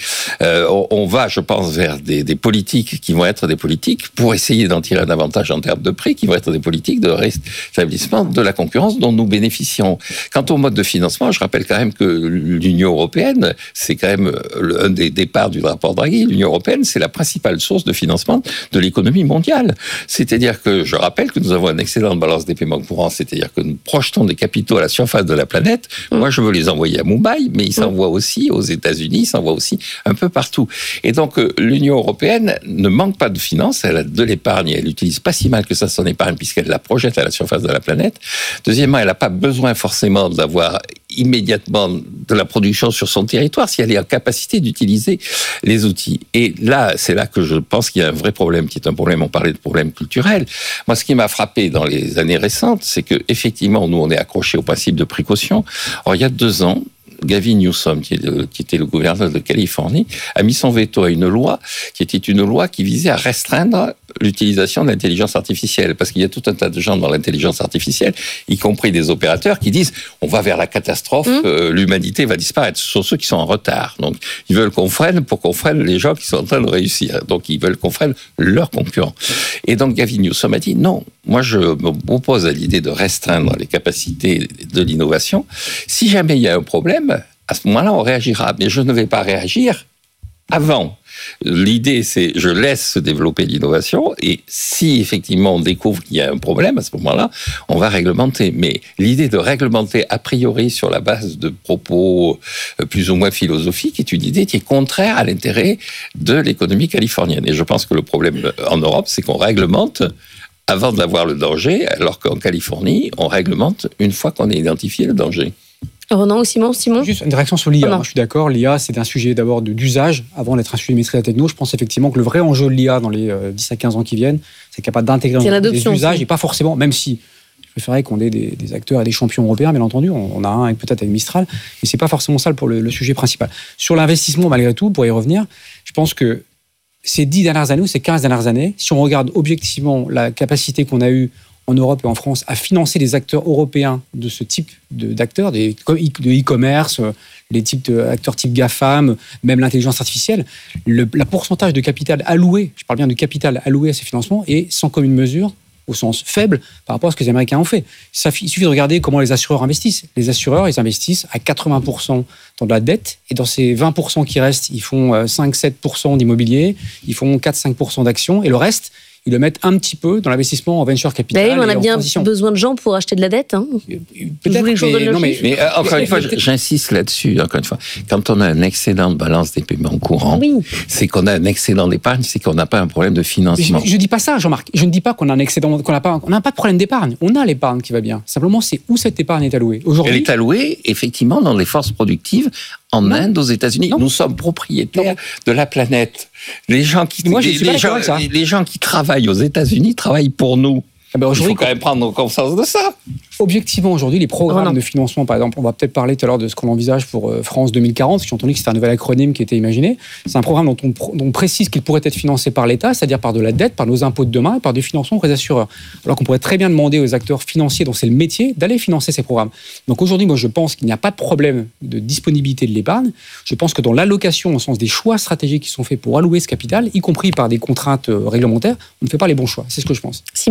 on va, je pense, vers des politiques qui vont être des politiques pour essayer d'en tirer un avantage en termes de prix, qui vont être des politiques de rétablissement de la concurrence dont nous bénéficions. Quant au mode de financement, je rappelle quand même que l'Union européenne, c'est quand même un des départs du rapport Draghi. L'Union européenne, c'est la principale source de financement de l'économie mondiale. C'est-à-dire que je rappelle que nous avons un excédent de balance des paiements courants, c'est-à-dire que nous projetons des capitaux à la surface de la planète. Moi, je veux les envoyer à Mumbai, mais ils s'envoient aussi aux États-Unis, ils s'envoient aussi un peu partout. Et donc, l'Union européenne ne manque pas de finances, elle a de l'épargne, elle utilise pas si mal que ça son épargne puisqu'elle la projette à la surface de la planète. Deuxièmement, elle n'a pas besoin forcément d'avoir immédiatement de la production sur son territoire si elle est en capacité d'utiliser les outils. Et là, c'est là que je pense qu'il y a un vrai problème, qui est un problème, on parlait de problème culturel. Moi, ce qui m'a frappé dans les années récentes, c'est que effectivement, nous, on est accrochés au principe de précaution. Or, il y a 2 ans, Gavin Newsom, qui était le gouverneur de Californie, a mis son veto à une loi qui était une loi qui visait à restreindre l'utilisation de l'intelligence artificielle. Parce qu'il y a tout un tas de gens dans l'intelligence artificielle, y compris des opérateurs, qui disent on va vers la catastrophe, l'humanité va disparaître. Ce sont ceux qui sont en retard. Donc, ils veulent qu'on freine pour qu'on freine les gens qui sont en train de réussir. Donc, ils veulent qu'on freine leurs concurrents. Et donc, Gavin Newsom a dit non, moi je m'oppose à l'idée de restreindre les capacités de l'innovation. Si jamais il y a un problème, à ce moment-là, on réagira. Mais je ne vais pas réagir avant. L'idée, c'est je laisse se développer l'innovation et si effectivement on découvre qu'il y a un problème, à ce moment-là, on va réglementer. Mais l'idée de réglementer a priori sur la base de propos plus ou moins philosophiques est une idée qui est contraire à l'intérêt de l'économie californienne. Et je pense que le problème en Europe, c'est qu'on réglemente avant d'avoir le danger, alors qu'en Californie, on réglemente une fois qu'on a identifié le danger. Ronan ou Simon. Juste une réaction sur l'IA. Moi, je suis d'accord, l'IA, c'est un sujet d'abord d'usage, avant d'être un sujet de maîtrise de la techno. Je pense effectivement que le vrai enjeu de l'IA dans les 10 à 15 ans qui viennent, c'est capable d'intégrer des usages, et pas forcément, même si je préférerais qu'on ait des acteurs et des champions européens, bien entendu. On a un peut-être avec Mistral, mais c'est pas forcément ça pour le sujet principal. Sur l'investissement, malgré tout, pour y revenir, je pense que ces 10 dernières années ou ces 15 dernières années, si on regarde objectivement la capacité qu'on a eue en Europe et en France à financer des acteurs européens de ce type d'acteurs, de e-commerce, les types d'acteurs type GAFAM, même l'intelligence artificielle, la pourcentage de capital alloué, je parle bien de capital alloué à ces financements, est sans commune mesure, au sens faible, par rapport à ce que les Américains ont fait. Il suffit de regarder comment les assureurs investissent. Les assureurs, ils investissent à 80% dans de la dette, et dans ces 20% qui restent, ils font 5-7% d'immobilier, ils font 4-5% d'actions, et le reste, ils le mettent un petit peu dans l'investissement en venture capital. On a bien besoin de gens pour acheter de la dette. Hein. Peut-être, mais encore une fois, j'insiste là-dessus. Encore une fois, quand on a un excédent de balance des paiements courants, c'est qu'on a un excédent d'épargne, c'est qu'on n'a pas un problème de financement. Je ne dis pas ça, Jean-Marc. Je ne dis pas qu'on a un excédent, on n'a pas de problème d'épargne. On a l'épargne qui va bien. Simplement, c'est où cette épargne est allouée. Aujourd'hui, elle est allouée, effectivement, dans les forces productives en Inde, aux États-Unis. Nous sommes propriétaires de la planète. Les gens qui travaillent aux États-Unis travaillent pour nous. Il faut quand même prendre conscience de ça. Objectivement, aujourd'hui, les programmes de financement, par exemple, on va peut-être parler tout à l'heure de ce qu'on envisage pour France 2040, j'ai entendu que c'était un nouvel acronyme qui était imaginé. C'est un programme dont on précise qu'il pourrait être financé par l'État, c'est-à-dire par de la dette, par nos impôts de demain et par des financements pour les assureurs. Alors qu'on pourrait très bien demander aux acteurs financiers dont c'est le métier d'aller financer ces programmes. Donc aujourd'hui, moi, je pense qu'il n'y a pas de problème de disponibilité de l'épargne. Je pense que dans l'allocation, au sens des choix stratégiques qui sont faits pour allouer ce capital, y compris par des contraintes réglementaires, on ne fait pas les bons choix. C'est ce que je pense. Simon. Peut-être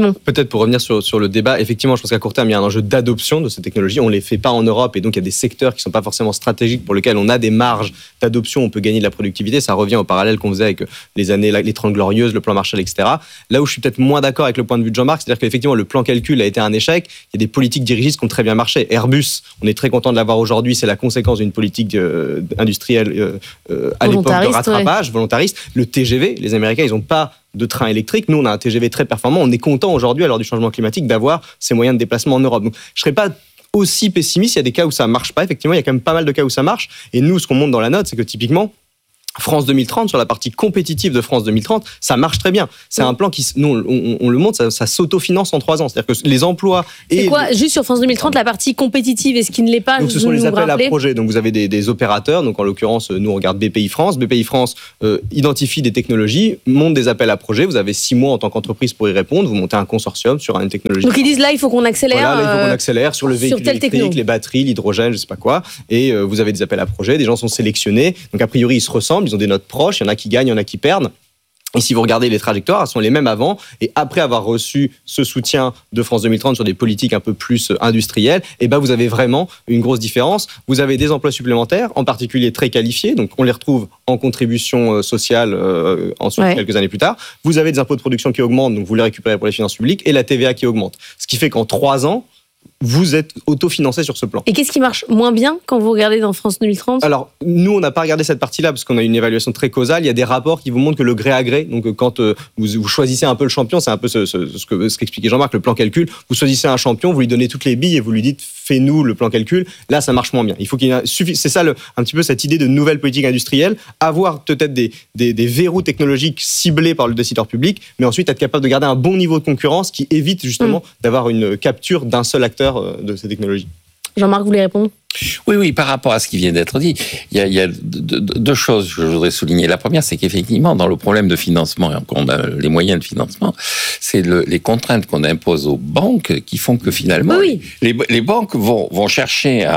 peut-être pour revenir sur le débat, effectivement, je pense qu'à court terme, il y a un enjeu d'adoption de ces technologies. On ne les fait pas en Europe et donc il y a des secteurs qui ne sont pas forcément stratégiques pour lesquels on a des marges d'adoption, on peut gagner de la productivité. Ça revient au parallèle qu'on faisait avec les 30 Glorieuses, le plan Marshall, etc. Là où je suis peut-être moins d'accord avec le point de vue de Jean-Marc, c'est-à-dire qu'effectivement, le plan calcul a été un échec. Il y a des politiques dirigistes qui ont très bien marché. Airbus, on est très content de l'avoir aujourd'hui, c'est la conséquence d'une politique industrielle à l'époque de rattrapage, volontariste. Le TGV, les Américains, ils n'ont pas de train électrique. Nous, on a un TGV très performant. On est content aujourd'hui, à l'heure du changement climatique, d'avoir ces moyens de déplacement en Europe. Donc, je ne serais pas aussi pessimiste. Il y a des cas où ça ne marche pas. Effectivement, il y a quand même pas mal de cas où ça marche. Et nous, ce qu'on montre dans la note, c'est que typiquement, France 2030, sur la partie compétitive de France 2030, ça marche très bien. C'est un plan qui, nous, on le montre, ça s'autofinance en 3 ans. C'est-à-dire que les emplois... C'est quoi, juste sur France 2030, la partie compétitive et ce qui ne l'est pas? Donc, ce sont les appels à projets. Donc, vous avez des opérateurs. Donc, en l'occurrence, nous, on regarde BPI France. BPI France identifie des technologies, monte des appels à projets. Vous avez 6 mois en tant qu'entreprise pour y répondre. Vous montez un consortium sur une technologie. Donc, ils disent là, il faut qu'on accélère. Voilà, là, il faut qu'on accélère sur le véhicule électrique, les batteries, l'hydrogène, je ne sais pas quoi. Et vous avez des appels à projets. Des gens sont sélectionnés. Donc, a priori, ils se ressemblent. Ils ont des notes proches. Il y en a qui gagnent, il y en a qui perdent. Et si vous regardez les trajectoires, elles sont les mêmes avant. Et après avoir reçu ce soutien de France 2030 sur des politiques un peu plus industrielles, et ben vous avez vraiment une grosse différence. Vous avez des emplois supplémentaires, en particulier très qualifiés. Donc on les retrouve en contribution sociale ensuite, quelques années plus tard. Vous avez des impôts de production qui augmentent, donc vous les récupérez pour les finances publiques, et la TVA qui augmente. Ce qui fait qu'en 3 ans, vous êtes autofinancé sur ce plan. Et qu'est-ce qui marche moins bien quand vous regardez dans France 2030 ? Alors, nous, on n'a pas regardé cette partie-là parce qu'on a une évaluation très causale. Il y a des rapports qui vous montrent que le gré à gré, donc quand vous choisissez un peu le champion, c'est un peu ce qu'expliquait Jean-Marc, le plan calcul. Vous choisissez un champion, vous lui donnez toutes les billes et vous lui dites fais-nous le plan calcul. Là, ça marche moins bien. Il faut qu'il y ait c'est ça un petit peu cette idée de nouvelle politique industrielle, avoir peut-être des verrous technologiques ciblés par le décideur public, mais ensuite être capable de garder un bon niveau de concurrence qui évite justement d'avoir une capture d'un seul acteur de ces technologies. Jean-Marc, vous voulez répondre ? Oui, par rapport à ce qui vient d'être dit, il y a 2 choses que je voudrais souligner. La première, c'est qu'effectivement, dans le problème de financement, et on a les moyens de financement, c'est les contraintes qu'on impose aux banques qui font que finalement, les banques vont chercher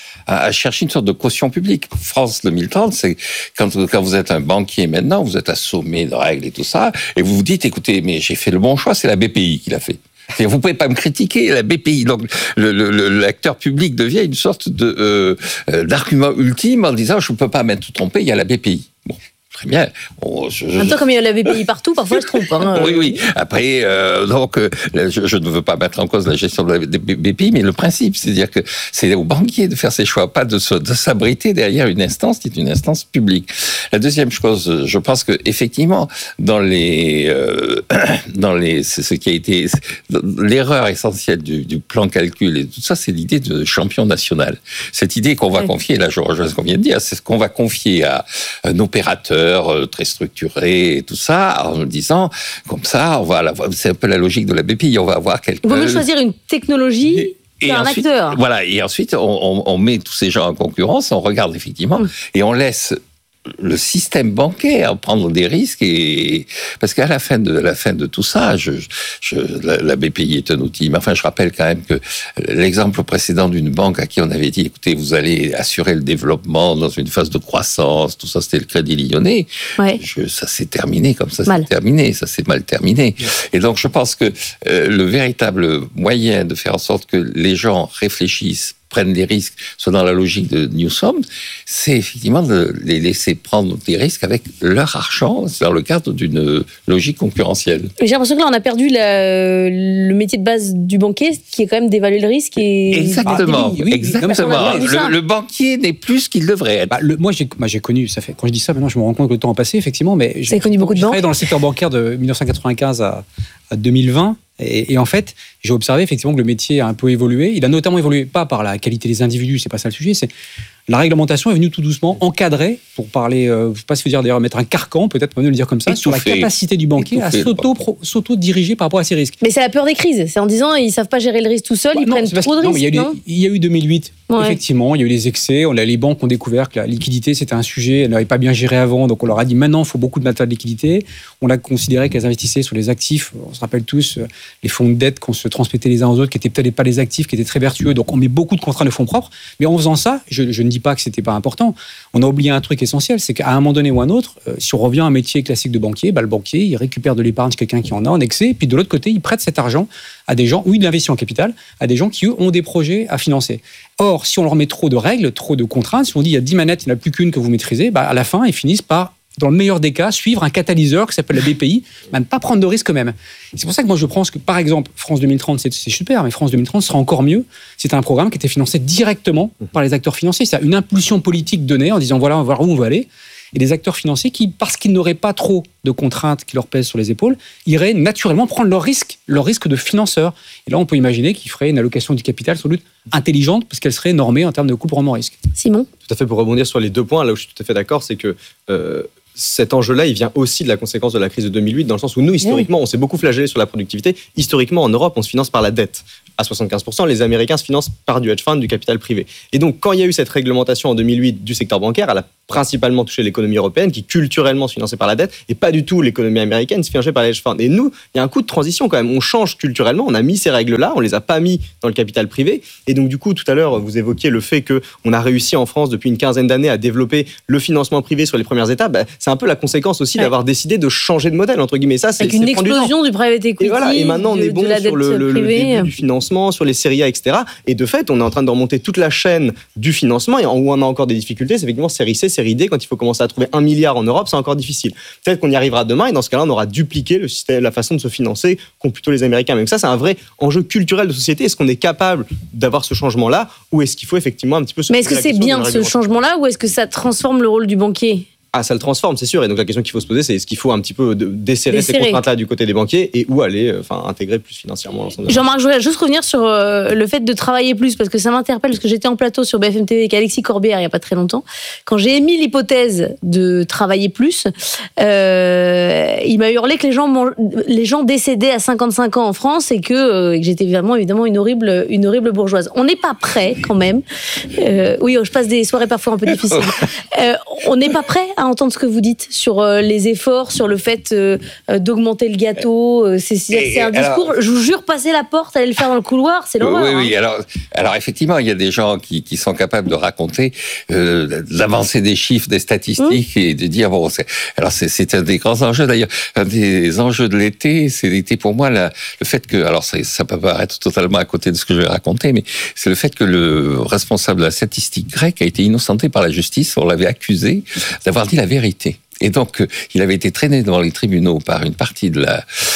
à chercher une sorte de caution publique. France 2030, c'est quand vous êtes un banquier maintenant, vous êtes assommé de règles et tout ça, et vous vous dites, écoutez, mais j'ai fait le bon choix, c'est la BPI qui l'a fait. Vous pouvez pas me critiquer, la BPI. Donc, l'acteur public devient une sorte d'argument ultime en disant, je ne peux pas m'être trompé, il y a la BPI. Bon. Très bien. En même temps, comme il y a la BPI partout, parfois je trompe. Oui. Après, je ne veux pas mettre en cause la gestion de la BPI, mais le principe, c'est-à-dire que c'est aux banquiers de faire ses choix, pas de s'abriter derrière une instance qui est une instance publique. La deuxième chose, je pense que effectivement, ce qui a été l'erreur essentielle du plan calcul et tout ça, c'est l'idée de champion national. Cette idée qu'on va confier, là, je rejoins ce qu'on vient de dire, c'est ce qu'on va confier à un opérateur très structuré et tout ça, en disant, comme ça, c'est un peu la logique de la BPI, on va avoir quelqu'un... Il vaut mieux choisir une technologie qu'un acteur. Voilà, et ensuite, on met tous ces gens en concurrence, on regarde effectivement, et on laisse le système bancaire prendre des risques, parce qu'à la fin de tout ça, la BPI est un outil. Mais enfin, je rappelle quand même que l'exemple précédent d'une banque à qui on avait dit, écoutez, vous allez assurer le développement dans une phase de croissance, tout ça, c'était le Crédit Lyonnais. Ouais. Ça s'est terminé comme ça, ça s'est mal terminé. Et donc, je pense que le véritable moyen de faire en sorte que les gens réfléchissent, prennent des risques, soit dans la logique de Newsom, c'est effectivement de les laisser prendre des risques avec leur argent, dans le cadre d'une logique concurrentielle. J'ai l'impression que là, on a perdu le métier de base du banquier, qui est quand même d'évaluer le risque. Exactement. Le banquier n'est plus ce qu'il devrait être. Moi, j'ai connu, ça fait, quand je dis ça, maintenant, je me rends compte que le temps a passé, effectivement, mais j'ai connu beaucoup de banques. J'ai travaillé dans le secteur bancaire de 1995 à 2020. Et en fait, j'ai observé effectivement que le métier a un peu évolué. Il a notamment évolué, pas par la qualité des individus, c'est pas ça le sujet, c'est la réglementation est venue tout doucement encadrer, pour parler, je ne sais pas si vous dire d'ailleurs mettre un carcan, peut-être même le dire comme ça, sur la capacité du banquier à s'auto-diriger par rapport à ses risques. Mais c'est la peur des crises, c'est en disant ils ne savent pas gérer le risque tout seuls, ils prennent trop de risques. Il y a eu 2008, effectivement, il y a eu les excès, les banques ont découvert que la liquidité c'était un sujet, elles n'avaient pas bien géré avant, donc on leur a dit maintenant il faut beaucoup de matière de liquidité. On a considéré qu'elles investissaient sur les actifs, on se rappelle tous les fonds de dette qu'on se transmettait les uns aux autres, qui n'étaient peut-être pas les actifs, qui étaient très vertueux, donc on met beaucoup de contraintes de fonds propres, mais en faisant ça, je ne dis pas que c'était pas important. On a oublié un truc essentiel, c'est qu'à un moment donné ou un autre, si on revient à un métier classique de banquier, le banquier, il récupère de l'épargne chez quelqu'un qui en a en excès, puis de l'autre côté, il prête cet argent à des gens, ou il investit en capital, à des gens qui, eux, ont des projets à financer. Or, si on leur met trop de règles, trop de contraintes, si on dit il y a 10 manettes, il n'y en a plus qu'une que vous maîtrisez, à la fin, ils finissent par, dans le meilleur des cas, suivre un catalyseur qui s'appelle la BPI, ne pas prendre de risques eux-mêmes. C'est pour ça que moi je pense que, par exemple, France 2030, c'est super, mais France 2030 sera encore mieux. C'était un programme qui était financé directement par les acteurs financiers. C'est une impulsion politique donnée en disant voilà, on va voir où on va aller. Et des acteurs financiers qui, parce qu'ils n'auraient pas trop de contraintes qui leur pèsent sur les épaules, iraient naturellement prendre leur risque de financeur. Et là, on peut imaginer qu'ils feraient une allocation du capital sans doute intelligente, parce qu'elle serait normée en termes de coût rendement risque. Simon ? Tout à fait, pour rebondir sur les 2 points, là où je suis tout à fait d'accord, c'est que cet enjeu-là, il vient aussi de la conséquence de la crise de 2008, dans le sens où nous, historiquement, on s'est beaucoup flagellé sur la productivité. Historiquement, en Europe, on se finance par la dette. À 75%, les Américains se financent par du hedge fund, du capital privé. Et donc, quand il y a eu cette réglementation en 2008 du secteur bancaire, elle a principalement touché l'économie européenne, qui culturellement se finançait par la dette, et pas du tout l'économie américaine se finançait par les hedge funds. Et nous, il y a un coup de transition quand même. On change culturellement, on a mis ces règles-là, on les a pas mis dans le capital privé. Et donc, du coup, tout à l'heure, vous évoquiez le fait qu'on a réussi en France depuis une quinzaine d'années à développer le financement privé sur les premières étapes. C'est un peu la conséquence aussi d'avoir décidé de changer de modèle, entre guillemets. Ça, c'est une explosion du private equity. Et maintenant, on est bon sur le début du financement, sur les séries A, etc. Et de fait, on est en train de remonter toute la chaîne du financement. Et où on a encore des difficultés, c'est effectivement série C, série D. Quand il faut commencer à trouver 1 milliard en Europe, c'est encore difficile. Peut-être qu'on y arrivera demain. Et dans ce cas-là, on aura dupliqué le système, la façon de se financer qu'ont plutôt les Américains. Mais ça, c'est un vrai enjeu culturel de société. Est-ce qu'on est capable d'avoir ce changement-là, ou est-ce qu'il faut effectivement un petit peu se Mais est-ce que c'est bien ce changement-là, ou est-ce que ça transforme le rôle du banquier ? Ça le transforme, c'est sûr. Et donc la question qu'il faut se poser, c'est est-ce qu'il faut un petit peu desserrer ces contraintes-là du côté des banquiers et où aller intégrer plus financièrement l'ensemble de Jean-Marc, je voudrais juste revenir sur le fait de travailler plus, parce que ça m'interpelle, parce que j'étais en plateau sur BFM TV avec Alexis Corbière il n'y a pas très longtemps. Quand j'ai émis l'hypothèse de travailler plus, il m'a hurlé que les gens décédaient à 55 ans en France et que j'étais vraiment évidemment une horrible bourgeoise. On n'est pas prêt quand même. Oui, je passe des soirées parfois un peu difficiles. On n'est pas prêt à entendre ce que vous dites sur les efforts, sur le fait d'augmenter le gâteau. C'est un discours, je vous jure, passer la porte, aller le faire dans le couloir, c'est l'horreur. Oui. Alors effectivement, il y a des gens qui sont capables de raconter, d'avancer des chiffres, des statistiques et de dire c'est un des grands enjeux. D'ailleurs, un des enjeux de l'été, c'était pour moi le fait que, alors ça peut paraître totalement à côté de ce que je vais raconter, mais c'est le fait que le responsable de la statistique grecque a été innocenté par la justice. On l'avait accusé d'avoir dit la vérité. Et donc, il avait été traîné devant les tribunaux par une partie de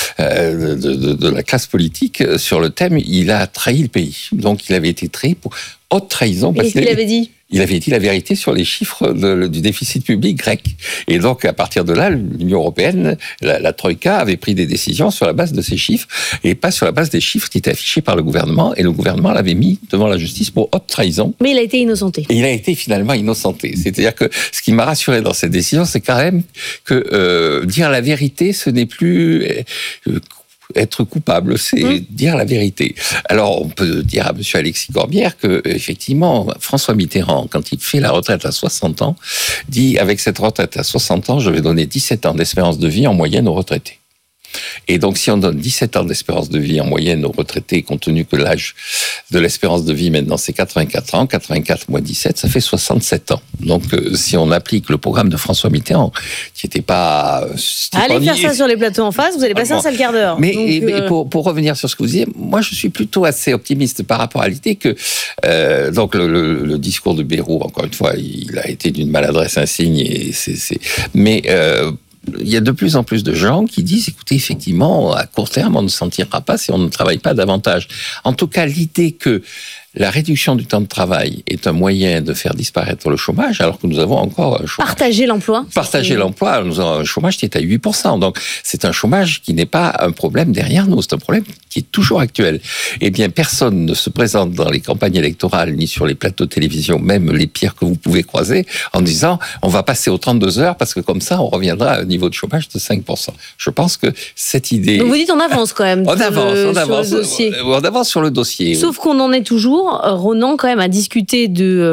la classe politique sur le thème « il a trahi le pays ». Donc, il avait été trahi pour haute trahison. Qu'est-ce qu'il avait dit ? Il avait dit la vérité sur les chiffres du déficit public grec. Et donc, à partir de là, l'Union européenne, la Troïka, avait pris des décisions sur la base de ces chiffres et pas sur la base des chiffres qui étaient affichés par le gouvernement. Et le gouvernement l'avait mis devant la justice pour haute trahison. Mais il a été innocenté. Et il a été finalement innocenté. C'est-à-dire que ce qui m'a rassuré dans cette décision, c'est quand même que dire la vérité, ce n'est plus être coupable, c'est dire la vérité. Alors, on peut dire à monsieur Alexis Corbière que, effectivement, François Mitterrand, quand il fait la retraite à 60 ans, dit, avec cette retraite à 60 ans, je vais donner 17 ans d'espérance de vie en moyenne aux retraités. Et donc, si on donne 17 ans d'espérance de vie en moyenne aux retraités, compte tenu que l'âge de l'espérance de vie maintenant c'est 84 ans, 84 moins 17, ça fait 67 ans. Donc, si on applique le programme de François Mitterrand, qui n'était pas... Allez faire ça sur les plateaux en face, vous allez passer un sale quart d'heure. Mais pour revenir sur ce que vous disiez, moi je suis plutôt assez optimiste par rapport à l'idée que donc le discours de Bayrou, encore une fois, il a été d'une maladresse insigne. Mais il y a de plus en plus de gens qui disent, écoutez, effectivement, à court terme, on ne s'en tirera pas si on ne travaille pas davantage. En tout cas, l'idée que la réduction du temps de travail est un moyen de faire disparaître le chômage, alors que nous avons encore un chômage. Partager l'emploi. Partager l'emploi, nous avons un chômage qui est à 8%. Donc, c'est un chômage qui n'est pas un problème derrière nous, c'est un problème qui est toujours actuel. Eh bien, personne ne se présente dans les campagnes électorales, ni sur les plateaux de télévision, même les pires que vous pouvez croiser, en disant, on va passer aux 32 heures, parce que comme ça, on reviendra à un niveau de chômage de 5%. Je pense que cette idée... Donc, vous dites, on avance quand même. On avance sur le dossier. On avance sur le dossier. Sauf qu'on en est toujours, Ronan, quand même, à discuter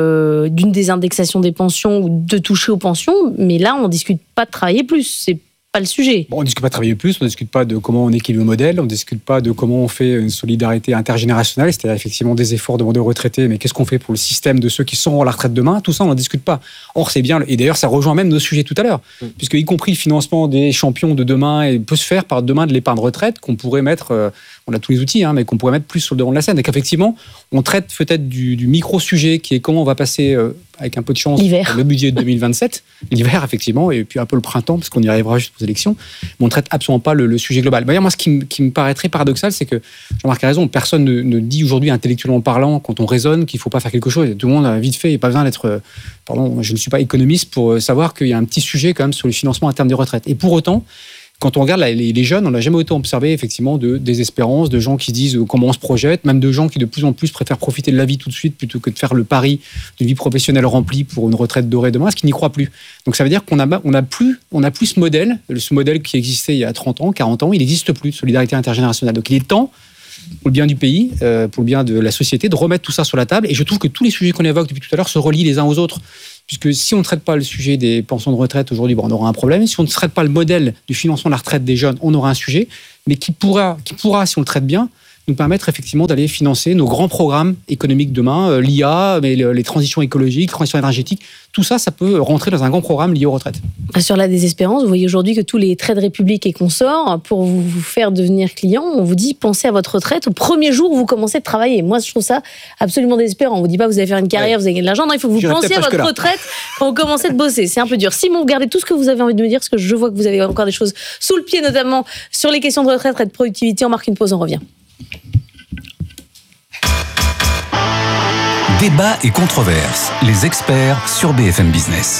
d'une désindexation des pensions ou de toucher aux pensions, mais là, on ne discute pas de travailler plus. C'est pas le sujet. Bon, on ne discute pas de travailler plus, on ne discute pas de comment on équilibre le modèle, on ne discute pas de comment on fait une solidarité intergénérationnelle, c'est-à-dire effectivement des efforts demandés aux retraités, mais qu'est-ce qu'on fait pour le système de ceux qui seront à la retraite demain? Tout ça, on n'en discute pas. Or, c'est bien, et d'ailleurs, ça rejoint même nos sujets tout à l'heure, puisque y compris le financement des champions de demain peut se faire par demain de l'épargne retraite qu'on pourrait mettre, on a tous les outils, mais qu'on pourrait mettre plus sur le devant de la scène. Et qu'effectivement, on traite peut-être du micro-sujet qui est comment on va passer, avec un peu de chance, le budget de 2027, l'hiver effectivement, et puis un peu le printemps, parce qu'on y arrivera juste aux élections, mais on ne traite absolument pas le sujet global. D'ailleurs, moi, ce qui me paraît très paradoxal, c'est que Jean-Marc a raison, personne ne dit aujourd'hui intellectuellement parlant, quand on raisonne, qu'il ne faut pas faire quelque chose. Tout le monde a vite fait, il n'y a pas besoin d'être... Pardon, je ne suis pas économiste pour savoir qu'il y a un petit sujet quand même sur le financement interne des retraites. Et pour autant, quand on regarde les jeunes, on n'a jamais autant observé effectivement de désespérance, de gens qui disent comment on se projette, même de gens qui de plus en plus préfèrent profiter de la vie tout de suite plutôt que de faire le pari d'une vie professionnelle remplie pour une retraite dorée demain, parce qu'ils n'y croient plus. Donc ça veut dire qu'on n'a plus ce modèle qui existait il y a 30 ans, 40 ans, il n'existe plus de solidarité intergénérationnelle. Donc il est temps, pour le bien du pays, pour le bien de la société, de remettre tout ça sur la table. Et je trouve que tous les sujets qu'on évoque depuis tout à l'heure se relient les uns aux autres. Puisque si on ne traite pas le sujet des pensions de retraite aujourd'hui, on aura un problème. Si on ne traite pas le modèle du financement de la retraite des jeunes, on aura un sujet, mais qui pourra, si on le traite bien, nous permettre effectivement d'aller financer nos grands programmes économiques demain, l'IA, mais les transitions écologiques, transitions énergétiques, tout ça, ça peut rentrer dans un grand programme lié aux retraites. Sur la désespérance, vous voyez aujourd'hui que tous les trades République et consorts, pour vous faire devenir client, on vous dit pensez à votre retraite au premier jour où vous commencez de travailler. Moi, je trouve ça absolument désespérant. On vous dit pas vous allez faire une carrière, vous allez gagner de l'argent. Non, il faut que vous pensiez à votre retraite quand vous commencez de bosser. C'est un peu dur. Simon, vous gardez tout ce que vous avez envie de me dire, parce que je vois que vous avez encore des choses sous le pied, notamment sur les questions de retraite et de productivité. On marque une pause, on revient. Débat et controverses. Les experts sur BFM Business.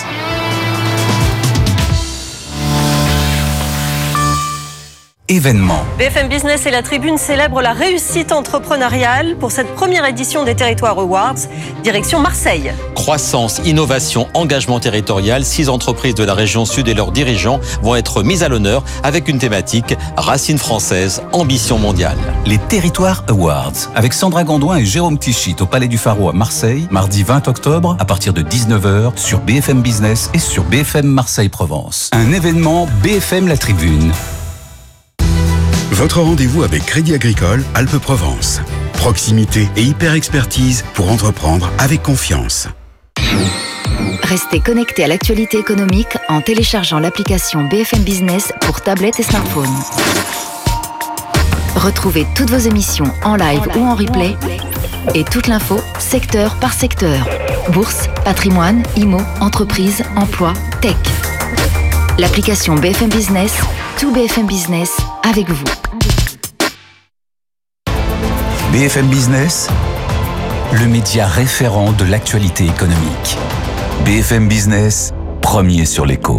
Événement. BFM Business et la Tribune célèbrent la réussite entrepreneuriale pour cette première édition des Territoires Awards, direction Marseille. Croissance, innovation, engagement territorial, 6 entreprises de la région sud et leurs dirigeants vont être mises à l'honneur avec une thématique racines françaises, ambition mondiale. Les Territoires Awards, avec Sandra Gondouin et Jérôme Tichit au Palais du Pharaon à Marseille, mardi 20 octobre à partir de 19h sur BFM Business et sur BFM Marseille-Provence. Un événement BFM La Tribune. Votre rendez-vous avec Crédit Agricole Alpes-Provence. Proximité et hyper-expertise pour entreprendre avec confiance. Restez connectés à l'actualité économique en téléchargeant l'application BFM Business pour tablette et smartphone. Retrouvez toutes vos émissions en live ou en replay et toute l'info secteur par secteur. Bourse, patrimoine, IMO, entreprise, emploi, tech. L'application BFM Business, tout BFM Business avec vous. BFM Business, le média référent de l'actualité économique. BFM Business, premier sur l'écho.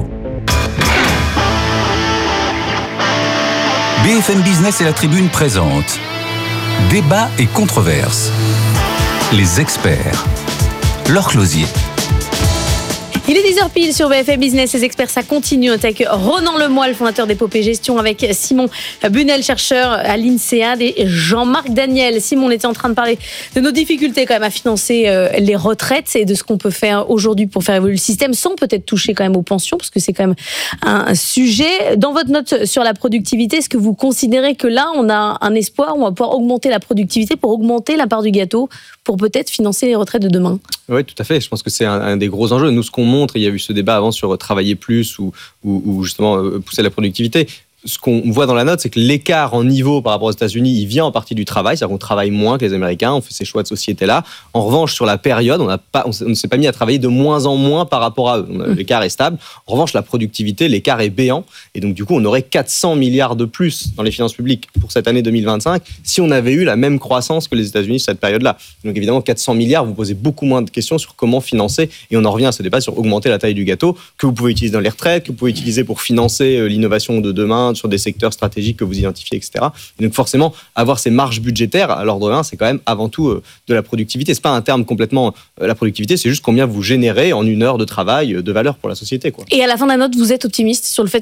BFM Business et la Tribune présentent Débat et controverses. Les experts. Laure Closier. Il est 10h pile sur BFM Business, les experts, ça continue. Avec Ronan Lemoyle, fondateur d'Épopée Gestion, avec Simon Bunel, chercheur à l'INSEAD, et Jean-Marc Daniel. Simon, on était en train de parler de nos difficultés quand même à financer les retraites et de ce qu'on peut faire aujourd'hui pour faire évoluer le système sans peut-être toucher quand même aux pensions, parce que c'est quand même un sujet. Dans votre note sur la productivité, est-ce que vous considérez que là, on a un espoir, on va pouvoir augmenter la productivité pour augmenter la part du gâteau, pour peut-être financer les retraites de demain? Oui, tout à fait. Je pense que c'est un des gros enjeux. Nous, ce qu'on montre, il y a eu ce débat avant sur travailler plus ou justement pousser la productivité. Ce qu'on voit dans la note, c'est que l'écart en niveau par rapport aux États-Unis, il vient en partie du travail, c'est-à-dire qu'on travaille moins que les Américains, on fait ces choix de société-là. En revanche, sur la période, on ne s'est pas mis à travailler de moins en moins par rapport à eux. L'écart est stable. En revanche, la productivité, l'écart est béant. Et donc, du coup, on aurait 400 milliards de plus dans les finances publiques pour cette année 2025 si on avait eu la même croissance que les États-Unis sur cette période-là. Donc, évidemment, 400 milliards, vous posez beaucoup moins de questions sur comment financer. Et on en revient à ce débat sur augmenter la taille du gâteau que vous pouvez utiliser dans les retraites, que vous pouvez utiliser pour financer l'innovation de demain, sur des secteurs stratégiques que vous identifiez, etc. Et donc forcément, avoir ces marges budgétaires à l'ordre 1, c'est quand même avant tout de la productivité. C'est pas un terme complètement la productivité, c'est juste combien vous générez en une heure de travail de valeur pour la société, quoi. Et à la fin de la note, vous êtes optimiste sur le fait qu'on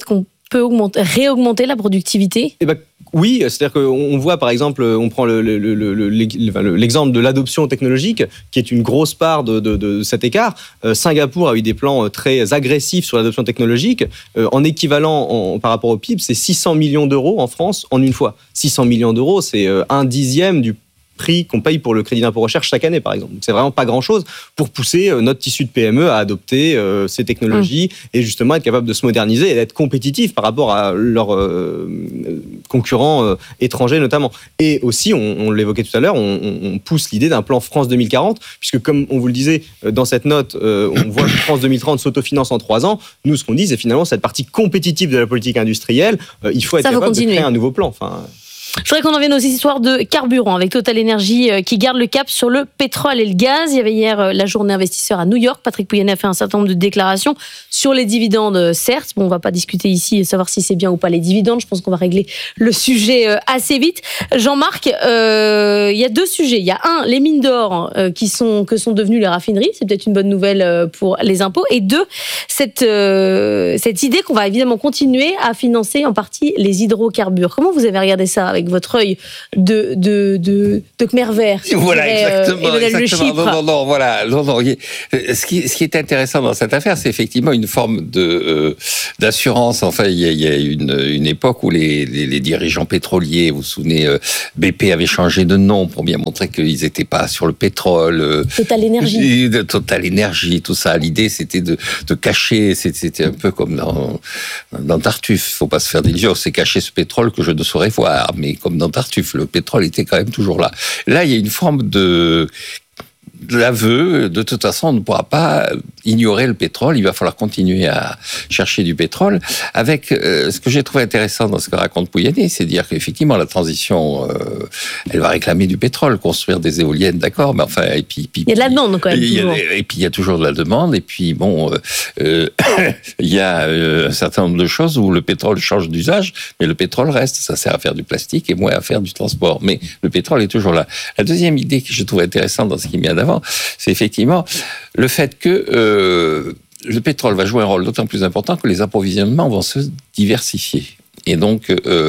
peut réaugmenter la productivité ? Oui, c'est-à-dire qu'on voit par exemple, on prend l'exemple de l'adoption technologique, qui est une grosse part de cet écart. Singapour a eu des plans très agressifs sur l'adoption technologique. En équivalent par rapport au PIB, c'est 600 millions d'euros en France en une fois. 600 millions d'euros, c'est 1/10 du prix qu'on paye pour le crédit d'impôt recherche chaque année, par exemple. Donc, c'est vraiment pas grand-chose pour pousser notre tissu de PME à adopter ces technologies et justement être capable de se moderniser et d'être compétitif par rapport à leurs concurrents étrangers notamment. Et aussi, on l'évoquait tout à l'heure, on pousse l'idée d'un plan France 2040, puisque comme on vous le disait dans cette note, on voit que France 2030 s'autofinance en 3 ans. Nous, ce qu'on dit, c'est finalement cette partie compétitive de la politique industrielle, il faut être capable de créer un nouveau plan. Je voudrais qu'on en vienne aux histoires de carburant avec Total Energy qui garde le cap sur le pétrole et le gaz. Il y avait hier la journée investisseur à New York. Patrick Pouyanné a fait un certain nombre de déclarations sur les dividendes, certes. Bon, on ne va pas discuter ici et savoir si c'est bien ou pas les dividendes. Je pense qu'on va régler le sujet assez vite. Jean-Marc, il y a 2 sujets. Il y a les mines d'or que sont devenues les raffineries. C'est peut-être une bonne nouvelle pour les impôts. Et 2, cette idée qu'on va évidemment continuer à financer en partie les hydrocarbures. Comment vous avez regardé ça avec votre œil de Khmer vert? Voilà, exactement. Non, voilà. Ce qui est intéressant dans cette affaire, c'est effectivement une forme d'assurance. Enfin, il y a une époque où les dirigeants pétroliers, vous vous souvenez, BP avait changé de nom pour bien montrer qu'ils n'étaient pas sur le pétrole. Total Energy. Total Energy, tout ça. L'idée, c'était de cacher. C'était un peu comme dans Tartuffe. Faut pas se faire d'illusions. C'est cacher ce pétrole que je ne saurais voir. Mais comme dans Tartuffe, le pétrole était quand même toujours là. Là, il y a une forme de l'aveu, de toute façon, on ne pourra pas ignorer le pétrole, il va falloir continuer à chercher du pétrole. Avec ce que j'ai trouvé intéressant dans ce que raconte Pouyanné, c'est dire qu'effectivement, la transition, elle va réclamer du pétrole, construire des éoliennes, d'accord, mais enfin, et puis il y a de la demande quand même. Et puis il y a toujours de la demande, et puis bon, il y a un certain nombre de choses où le pétrole change d'usage, mais le pétrole reste, ça sert à faire du plastique et moins à faire du transport, mais le pétrole est toujours là. La deuxième idée que je trouve intéressante dans ce qui vient d'avant, c'est effectivement le fait que le pétrole va jouer un rôle d'autant plus important que les approvisionnements vont se diversifier. Et donc,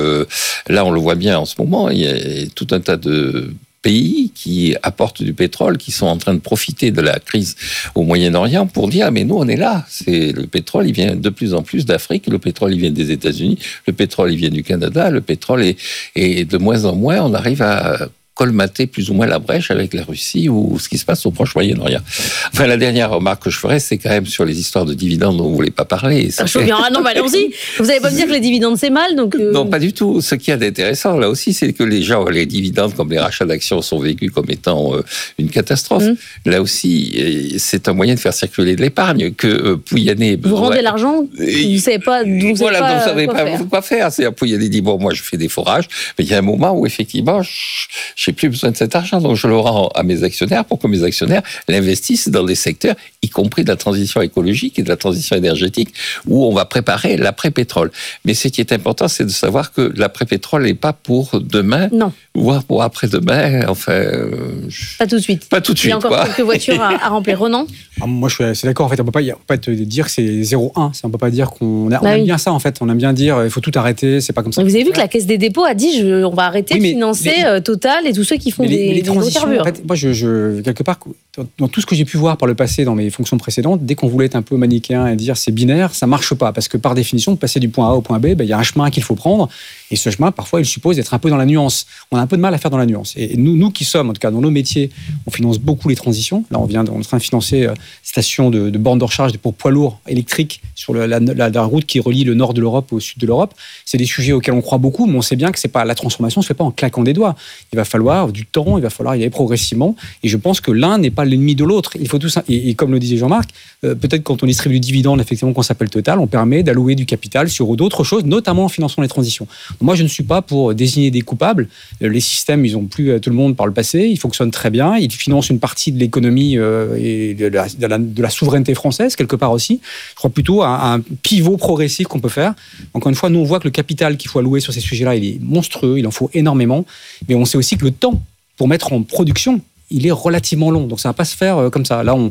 là, on le voit bien en ce moment, il y a tout un tas de pays qui apportent du pétrole, qui sont en train de profiter de la crise au Moyen-Orient pour dire, mais nous, on est là. Le pétrole, il vient de plus en plus d'Afrique, le pétrole, il vient des États-Unis, le pétrole, il vient du Canada, le pétrole est de moins en moins, on arrive à colmater plus ou moins la brèche avec la Russie ou ce qui se passe au Proche-Moyen-Orient. Enfin, la dernière remarque que je ferais, c'est quand même sur les histoires de dividendes dont vous ne voulez pas parler. Non, mais allons-y. Vous n'allez pas me dire que les dividendes, c'est mal, donc... Non, pas du tout. Ce qu'il y a d'intéressant, là aussi, c'est que les dividendes, comme les rachats d'actions, sont vécus comme étant une catastrophe. Là aussi, c'est un moyen de faire circuler de l'épargne que Pouyanné... Vous rendez l'argent, vous ne savez pas d'où vous savez pas quoi faire. C'est Pouyanné dit, bon, moi, je fais des forages, mais il y a un moment où, effectivement, j'ai plus besoin de cet argent, donc je le rends à mes actionnaires pour que mes actionnaires l'investissent dans des secteurs, y compris de la transition écologique et de la transition énergétique, où on va préparer l'après-pétrole. Mais ce qui est important, c'est de savoir que l'après-pétrole n'est pas pour demain, voire pour après-demain, enfin... Pas tout de suite. Pas tout de suite, il y a encore quelques voitures à remplir. Ronan ? Moi, je suis assez d'accord. En fait, on peut pas te dire que c'est 0,1. On ne peut pas dire qu'on aime bien ça, en fait. On aime bien dire il faut tout arrêter, c'est pas comme ça. Vous avez vu que la Caisse des dépôts a dit on va arrêter de financer Total et tous ceux qui font des hydrocarbures. En fait, moi, quelque part, dans tout ce que j'ai pu voir par le passé dans mes fonctions précédentes, dès qu'on voulait être un peu manichéen et dire c'est binaire, ça marche pas. Parce que par définition, de passer du point A au point B, il y a un chemin qu'il faut prendre. Et ce chemin, parfois, il suppose d'être un peu dans la nuance. On a un peu de mal à faire dans la nuance. Et nous qui sommes, en tout cas, dans nos métiers, on finance beaucoup les transitions. Là, on est en train de financer station de bornes de recharge pour poids lourds électriques sur la route qui relie le nord de l'Europe au sud de l'Europe. C'est des sujets auxquels on croit beaucoup, mais on sait bien que la transformation ne se fait pas en claquant des doigts. Il va falloir du temps, il va falloir y aller progressivement. Et je pense que l'un n'est pas l'ennemi de l'autre. Il faut tout ça. Et comme le disait Jean-Marc, peut-être quand on distribue du dividende, effectivement, qu'on s'appelle Total, on permet d'allouer du capital sur d'autres choses, notamment en finançant les transitions. Moi, je ne suis pas pour désigner des coupables. Les systèmes, ils ont plu à tout le monde par le passé. Ils fonctionnent très bien. Ils financent une partie de l'économie et de la souveraineté française, quelque part aussi. Je crois plutôt à un pivot progressif qu'on peut faire. Encore une fois, nous, on voit que le capital qu'il faut allouer sur ces sujets-là, il est monstrueux. Il en faut énormément. Mais on sait aussi que le temps pour mettre en production, il est relativement long. Donc, ça ne va pas se faire comme ça. Là,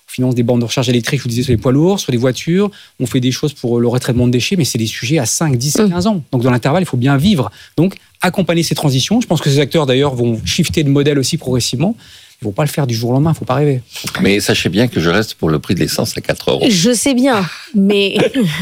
finance des bornes de recharge électrique, je vous disais, sur les poids lourds, sur les voitures. On fait des choses pour le retraitement de déchets, mais c'est des sujets à 5, 10, 15 ans. Donc, dans l'intervalle, il faut bien vivre. Donc, accompagner ces transitions. Je pense que ces acteurs, d'ailleurs, vont shifter de modèle aussi progressivement. Ils ne vont pas le faire du jour au lendemain, il ne faut pas rêver. Mais sachez bien que je reste pour le prix de l'essence à 4 €. Je sais bien, mais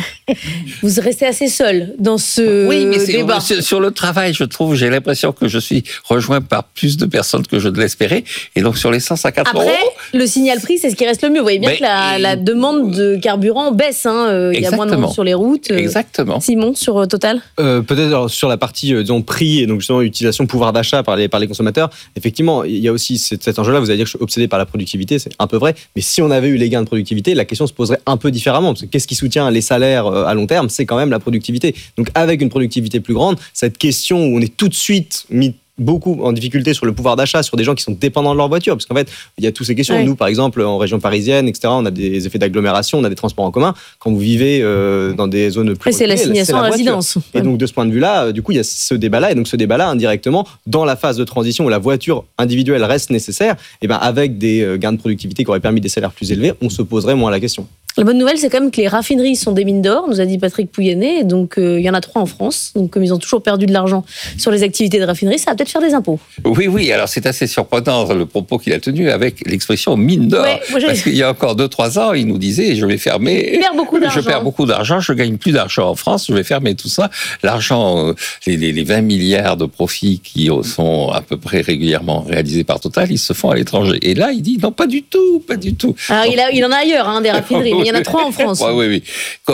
vous restez assez seul dans ce débat. Sur le travail, je trouve, j'ai l'impression que je suis rejoint par plus de personnes que je ne l'espérais. Et donc, sur l'essence à 4 €. Après, le signal prix, c'est ce qui reste le mieux. Vous voyez bien que la demande de carburant baisse. Il y a moins de monde sur les routes. Exactement. Simon, sur Total peut-être alors, sur la partie prix et donc justement utilisation pouvoir d'achat par les consommateurs, effectivement, il y a aussi cet enjeu-là. Vous allez dire que je suis obsédé par la productivité, c'est un peu vrai. Mais si on avait eu les gains de productivité, la question se poserait un peu différemment. Parce que qu'est-ce qui soutient les salaires à long terme ? C'est quand même la productivité. Donc avec une productivité plus grande, cette question où on est tout de suite mis beaucoup en difficulté sur le pouvoir d'achat, sur des gens qui sont dépendants de leur voiture, parce qu'en fait, il y a toutes ces questions. Nous, par exemple, en région parisienne, etc., on a des effets d'agglomération, on a des transports en commun. Quand vous vivez dans des zones plus c'est l'assignation à résidence. Et donc, de ce point de vue-là, du coup, il y a ce débat-là. Et donc, ce débat-là, indirectement, dans la phase de transition où la voiture individuelle reste nécessaire, et ben, avec des gains de productivité qui auraient permis des salaires plus élevés, on se poserait moins la question. La bonne nouvelle, c'est quand même que les raffineries sont des mines d'or, nous a dit Patrick Pouyanné. Donc, il y en a 3 en France. Donc, comme ils ont toujours perdu de l'argent sur les activités de raffinerie, ça va peut-être faire des impôts. Oui. Alors, c'est assez surprenant le propos qu'il a tenu avec l'expression mine d'or. Parce qu'il y a encore 2-3 ans, il nous disait je vais fermer. Je perds beaucoup d'argent. Je gagne plus d'argent en France, je vais fermer tout ça. L'argent, les 20 milliards de profits qui sont à peu près régulièrement réalisés par Total, ils se font à l'étranger. Et là, il dit non, pas du tout. Alors, il en a ailleurs, des raffineries. Il y en a 3 en France. Oui.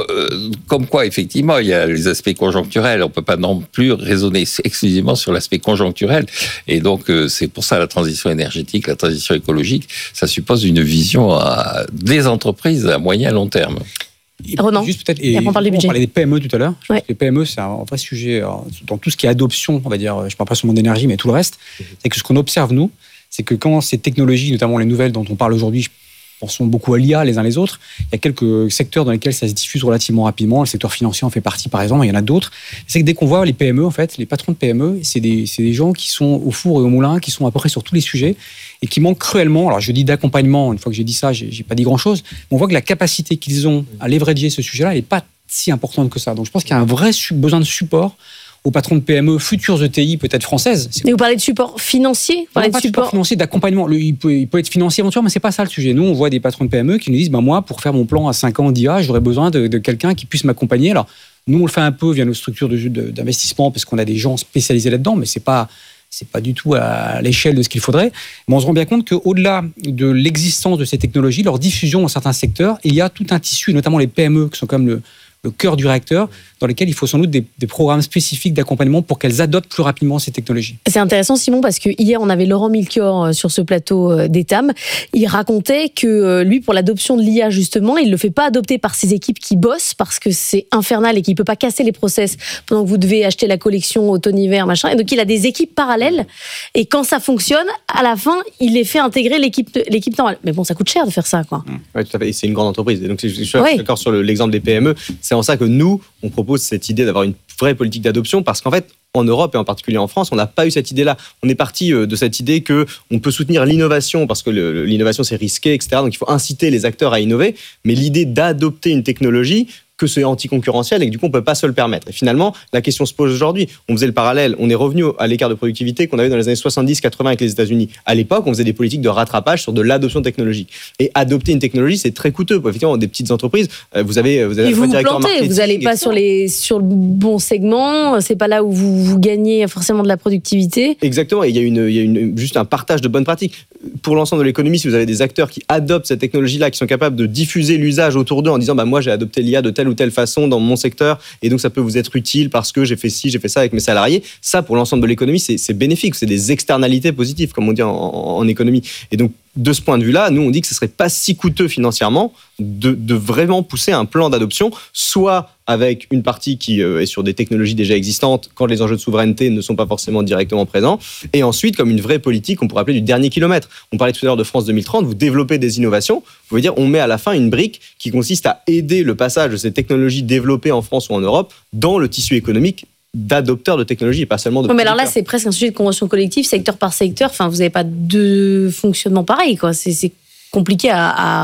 Comme quoi, effectivement, il y a les aspects conjoncturels. On ne peut pas non plus raisonner exclusivement sur l'aspect conjoncturel. Et donc, c'est pour ça la transition énergétique, la transition écologique, ça suppose une vision des entreprises à moyen et long terme. Ronan, juste peut-être, on parlait des PME tout à l'heure. Les PME, c'est un vrai sujet dans tout ce qui est adoption, on va dire, je ne parle pas seulement d'énergie, mais tout le reste. C'est que ce qu'on observe, nous, c'est que quand ces technologies, notamment les nouvelles dont on parle aujourd'hui, pensons beaucoup à l'IA les uns les autres. Il y a quelques secteurs dans lesquels ça se diffuse relativement rapidement. Le secteur financier en fait partie, par exemple. Il y en a d'autres. C'est que dès qu'on voit les PME, en fait, les patrons de PME, c'est des gens qui sont au four et au moulin, qui sont à peu près sur tous les sujets et qui manquent cruellement. Alors, je dis d'accompagnement. Une fois que j'ai dit ça, j'ai pas dit grand-chose. Mais on voit que la capacité qu'ils ont à leverager ce sujet-là, elle n'est pas si importante que ça. Donc, je pense qu'il y a un vrai besoin de support aux patrons de PME, futures ETI, peut-être françaises. Et vous parlez de support financier, pas de support financier, d'accompagnement. Il peut être financier éventuellement, mais c'est pas ça le sujet. Nous, on voit des patrons de PME qui nous disent moi, pour faire mon plan à 5 ans d'IA, j'aurais besoin de quelqu'un qui puisse m'accompagner. Alors, nous, on le fait un peu via nos structures d'investissement, parce qu'on a des gens spécialisés là-dedans, mais c'est pas du tout à l'échelle de ce qu'il faudrait. Mais on se rend bien compte qu'au-delà de l'existence de ces technologies, leur diffusion dans certains secteurs, il y a tout un tissu, notamment les PME, qui sont comme le cœur du réacteur, dans lesquels il faut sans doute des programmes spécifiques d'accompagnement pour qu'elles adoptent plus rapidement ces technologies. C'est intéressant, Simon, parce que hier, on avait Laurent Milchior sur ce plateau d'Etam. Il racontait que lui, pour l'adoption de l'IA, justement, il ne le fait pas adopter par ses équipes qui bossent, parce que c'est infernal et qu'il ne peut pas casser les process pendant que vous devez acheter la collection automne-hiver, machin. Et donc, il a des équipes parallèles. Et quand ça fonctionne, à la fin, il les fait intégrer l'équipe normale. Mais bon, ça coûte cher de faire ça, quoi. Oui, tout à fait. Et c'est une grande entreprise. Et donc, je suis d'accord sur l'exemple des PME. C'est en ça que nous, on propose cette idée d'avoir une vraie politique d'adoption, parce qu'en fait, en Europe et en particulier en France, on n'a pas eu cette idée-là. On est parti de cette idée qu'on peut soutenir l'innovation, parce que l'innovation c'est risqué, etc. Donc il faut inciter les acteurs à innover, mais l'idée d'adopter une technologie, que c'est anticoncurrentiel et que du coup on peut pas se le permettre. Et finalement, la question se pose aujourd'hui. On faisait le parallèle, on est revenu à l'écart de productivité qu'on avait dans les années 70-80 avec les États-Unis. À l'époque, on faisait des politiques de rattrapage sur de l'adoption technologique. Et adopter une technologie, c'est très coûteux. Effectivement, des petites entreprises, vous avez et vous vous plantez, vous n'allez pas sur le bon segment, c'est pas là où vous gagnez forcément de la productivité. Exactement, et il y a juste un partage de bonnes pratiques. Pour l'ensemble de l'économie, si vous avez des acteurs qui adoptent cette technologie-là, qui sont capables de diffuser l'usage autour d'eux en disant moi j'ai adopté l'IA de telle ou telle façon dans mon secteur et donc ça peut vous être utile parce que j'ai fait ci, j'ai fait ça avec mes salariés, ça pour l'ensemble de l'économie c'est bénéfique, c'est des externalités positives comme on dit en économie. Et donc de ce point de vue-là, nous on dit que ce serait pas si coûteux financièrement de vraiment pousser un plan d'adoption, soit avec une partie qui est sur des technologies déjà existantes quand les enjeux de souveraineté ne sont pas forcément directement présents, et ensuite comme une vraie politique qu'on pourrait appeler du dernier kilomètre. On parlait tout à l'heure de France 2030, vous développez des innovations, vous pouvez dire on met à la fin une brique qui consiste à aider le passage de ces technologies développées en France ou en Europe dans le tissu économique d'adopteurs de technologies et pas seulement de mais alors là c'est presque un sujet de convention collective secteur par secteur, enfin vous n'avez pas deux fonctionnements pareils quoi, c'est compliqué à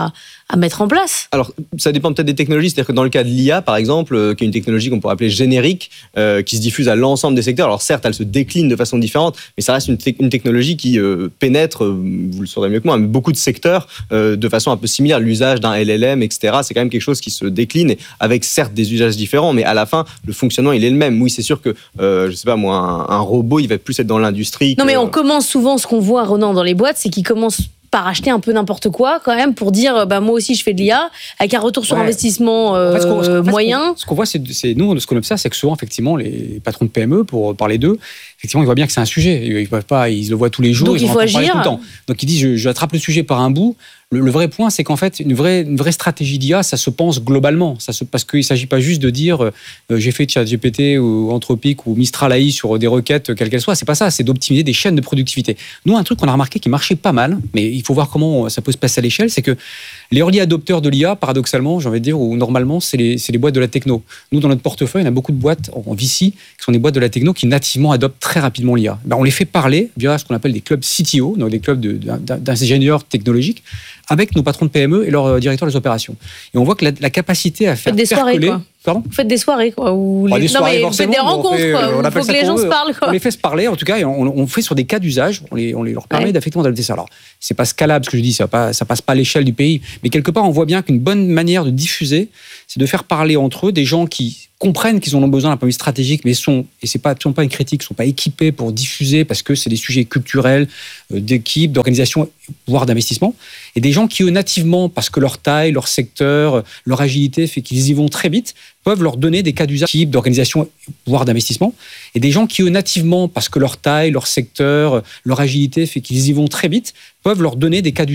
à mettre en place. Alors, ça dépend peut-être des technologies. C'est-à-dire que dans le cas de l'IA, par exemple, qui est une technologie qu'on pourrait appeler générique, qui se diffuse à l'ensemble des secteurs. Alors certes, elle se décline de façon différente, mais ça reste une technologie qui pénètre, vous le saurez mieux que moi, beaucoup de secteurs de façon un peu similaire. L'usage d'un LLM, etc., c'est quand même quelque chose qui se décline avec certes des usages différents, mais à la fin, le fonctionnement, il est le même. Oui, c'est sûr que, je sais pas moi, un robot, il va plus être dans l'industrie. Non, mais on commence souvent, ce qu'on voit, Ronan, dans les boîtes, c'est qu'ils commencent par acheter un peu n'importe quoi quand même pour dire moi aussi je fais de l'IA avec un retour sur investissement moyen. Ce qu'on voit, c'est nous, ce qu'on observe, c'est que souvent effectivement les patrons de PME, pour parler d'eux, effectivement ils voient bien que c'est un sujet. Ils le voient tous les jours. Donc il faut agir. Tout le temps. Donc ils disent je attrape le sujet par un bout. Le vrai point, c'est qu'en fait, une vraie stratégie d'IA, ça se pense globalement. Parce qu'il ne s'agit pas juste de dire j'ai fait ChatGPT ou Anthropic ou Mistral AI sur des requêtes, quelles qu'elles soient. C'est pas ça, c'est d'optimiser des chaînes de productivité. Nous, un truc qu'on a remarqué qui marchait pas mal, mais il faut voir comment ça peut se passer à l'échelle, c'est que les early adopteurs de l'IA, paradoxalement, j'ai envie de dire, ou normalement, c'est les boîtes de la techno. Nous, dans notre portefeuille, on a beaucoup de boîtes en VC qui sont des boîtes de la techno qui nativement adoptent très rapidement l'IA. On les fait parler via ce qu'on appelle des clubs CTO, donc des clubs d'ingénieurs technologiques, avec nos patrons de PME et leurs directeurs des opérations. Et on voit que la capacité à faire des soirées, quoi. Pardon ? Vous faites des soirées, quoi. Ou des soirées, vous faites des rencontres, quoi. Il faut que les gens se parlent, quoi. On les fait se parler, en tout cas, et on fait sur des cas d'usage, on leur permet d'effectivement d'adopter ça. Alors, c'est pas scalable, ce que je dis, ça passe pas à l'échelle du pays, mais quelque part, on voit bien qu'une bonne manière de diffuser, c'est de faire parler entre eux des gens qui comprennent qu'ils en ont besoin d'un point de vue stratégique, mais et c'est pas une critique, sont pas équipés pour diffuser parce que c'est des sujets culturels, d'équipe, d'organisation, voire d'investissement, et des gens qui, eux, nativement, parce que leur taille, leur secteur, leur agilité fait qu'ils y vont très vite, peuvent leur donner des cas d'usage, d'organisation, voire d'investissement, et des gens qui, eux, nativement, parce que leur taille, leur secteur, leur agilité fait qu'ils y vont très vite, peuvent leur donner des cas d'usage